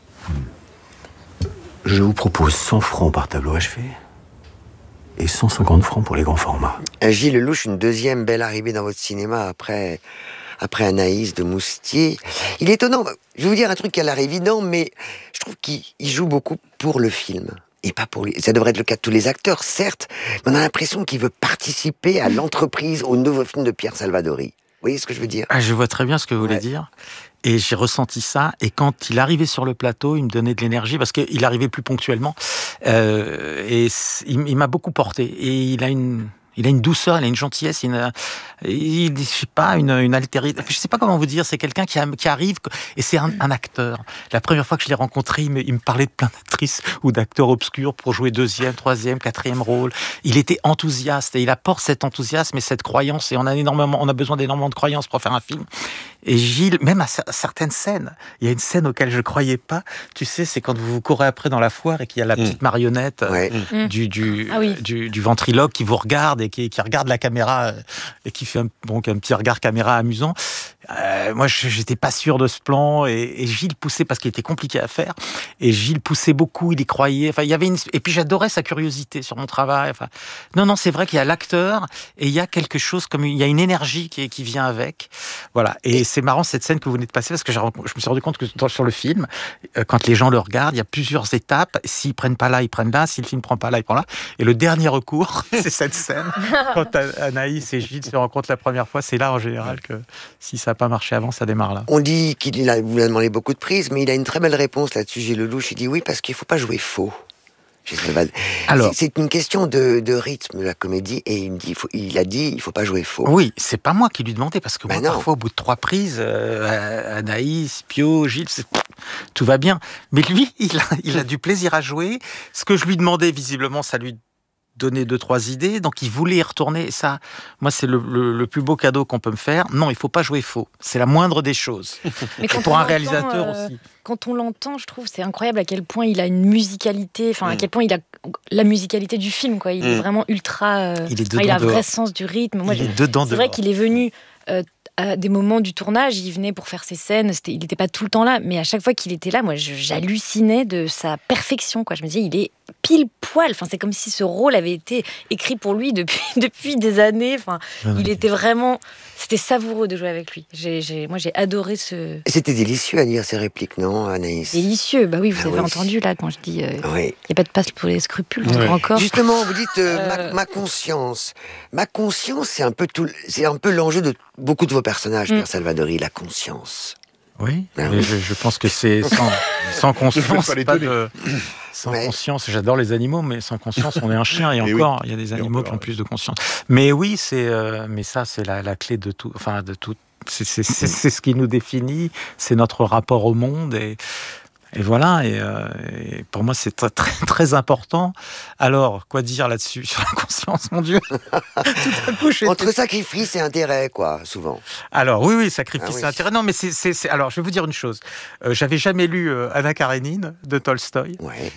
Je vous propose cent francs par tableau achevé et cent cinquante francs pour les grands formats. Euh, Gilles Lelouch, une deuxième belle arrivée dans votre cinéma après, après Anaïs de Moustier. Il est étonnant, je vais vous dire un truc qui a l'air évident, mais je trouve qu'il il joue beaucoup pour le film. Et pas pour lui. Ça devrait être le cas de tous les acteurs, certes, mais on a l'impression qu'il veut participer à l'entreprise, au nouveau film de Pierre Salvadori. Vous voyez ce que je veux dire? Ah, je vois très bien ce que vous voulez dire. Et j'ai ressenti ça. Et quand il arrivait sur le plateau, il me donnait de l'énergie parce qu'il arrivait plus ponctuellement. Euh, et il, il m'a beaucoup porté. Et il a une, il a une douceur, il a une gentillesse, une, il, je sais pas, une, une altérité. Je sais pas comment vous dire. C'est quelqu'un qui, a, qui arrive et c'est un, un acteur. La première fois que je l'ai rencontré, il me, il me parlait de plein de d'actrice ou d'acteur obscur pour jouer deuxième, troisième, quatrième rôle. Il était enthousiaste et il apporte cet enthousiasme et cette croyance. Et on a énormément, on a besoin d'énormément de croyance pour faire un film. Et Gilles, même à certaines scènes, il y a une scène auquel je croyais pas. Tu sais, c'est quand vous courez après dans la foire et qu'il y a la petite marionnette Ouais. euh, du du, Ah oui. du du ventriloque qui vous regarde et qui, qui regarde la caméra euh, et qui fait un, donc un petit regard caméra amusant. Euh, moi, je j'étais pas sûr de ce plan et, et Gilles poussait parce qu'il était compliqué à faire. Et Gilles poussait beaucoup, il y croyait. Enfin, il y avait une et puis j'adorais sa curiosité sur mon travail. Enfin, non, non, c'est vrai qu'il y a l'acteur et il y a quelque chose comme il y a une énergie qui qui vient avec. Voilà. Et c'est marrant cette scène que vous venez de passer parce que j'ai, je me suis rendu compte que dans, sur le film, euh, quand les gens le regardent, il y a plusieurs étapes. S'ils prennent pas là, ils prennent là. Si le film prend pas là, il prend là. Et le dernier recours, c'est cette scène. Quand Anaïs et Gilles se rencontrent la première fois, c'est là en général que si ça n'a pas marché avant, ça démarre là. On dit qu'il a, vous lui a demandé beaucoup de prises, mais il a une très belle réponse là-dessus, Gilles Lelouch. Il dit oui, parce qu'il ne faut pas jouer faux. Alors, c'est, c'est une question de, de rythme, la comédie, et il, me dit, il, faut, il a dit il ne faut pas jouer faux. Oui, c'est pas moi qui lui demandais, parce que ben moi, parfois, au bout de trois prises, euh, Anaïs, Pio, Gilles, c'est, tout va bien. Mais lui, il a, il a du plaisir à jouer. Ce que je lui demandais, visiblement, ça lui donner deux, trois idées, donc il voulait y retourner, et ça, moi, c'est le, le, le plus beau cadeau qu'on peut me faire. Non, il faut pas jouer faux, c'est la moindre des choses. Mais quand pour on un réalisateur euh, aussi. Quand on l'entend, je trouve, c'est incroyable à quel point il a une musicalité, enfin, mm. à quel point il a la musicalité du film, quoi. Il mm. est vraiment ultra... Euh, il est dedans enfin, il a un vrai dehors. sens du rythme. Moi, il est dedans c'est vrai dehors. qu'il est venu... Euh, à des moments du tournage, il venait pour faire ses scènes, c'était, il n'était pas tout le temps là, mais à chaque fois qu'il était là, moi, je, j'hallucinais de sa perfection, quoi. Je me disais, il est pile poil, enfin, c'est comme si ce rôle avait été écrit pour lui depuis, depuis des années, enfin, ah, il était vraiment... C'était savoureux de jouer avec lui. J'ai, j'ai, moi, j'ai adoré ce... C'était délicieux à lire ces répliques, non, Anaïs? Délicieux, bah oui, vous ah, avez oui. entendu, là, quand je dis... Il euh, oui. n'y a pas de passe pour les scrupules, oui. encore. Justement, vous dites euh, euh... Ma, ma conscience. Ma conscience, c'est un peu, tout, c'est un peu l'enjeu de beaucoup de vos personnages, mm. Pierre Salvadori, la conscience. Oui, ah, mais oui. Je, je pense que c'est sans, sans conscience, pas, pas de... Sans ouais. conscience, j'adore les animaux, mais sans conscience, on est un chien, et, et encore, oui. il y a des animaux qui ont plus de conscience. Mais oui, c'est, euh, mais ça, c'est la, la clé de tout, enfin, de tout. C'est, c'est, c'est, c'est ce qui nous définit, c'est notre rapport au monde, et, et voilà, et, euh, et pour moi, c'est très, très, très important. Alors, quoi dire là-dessus, sur la conscience, mon Dieu? Tout à coup, je... Entre sacrifice et intérêt, quoi, souvent. Alors, oui, oui, sacrifice ah, et oui. intérêt. Non, mais c'est, c'est, c'est... Alors, je vais vous dire une chose. Euh, j'avais jamais lu euh, Anna Karénine, de Tolstoï. Ouais.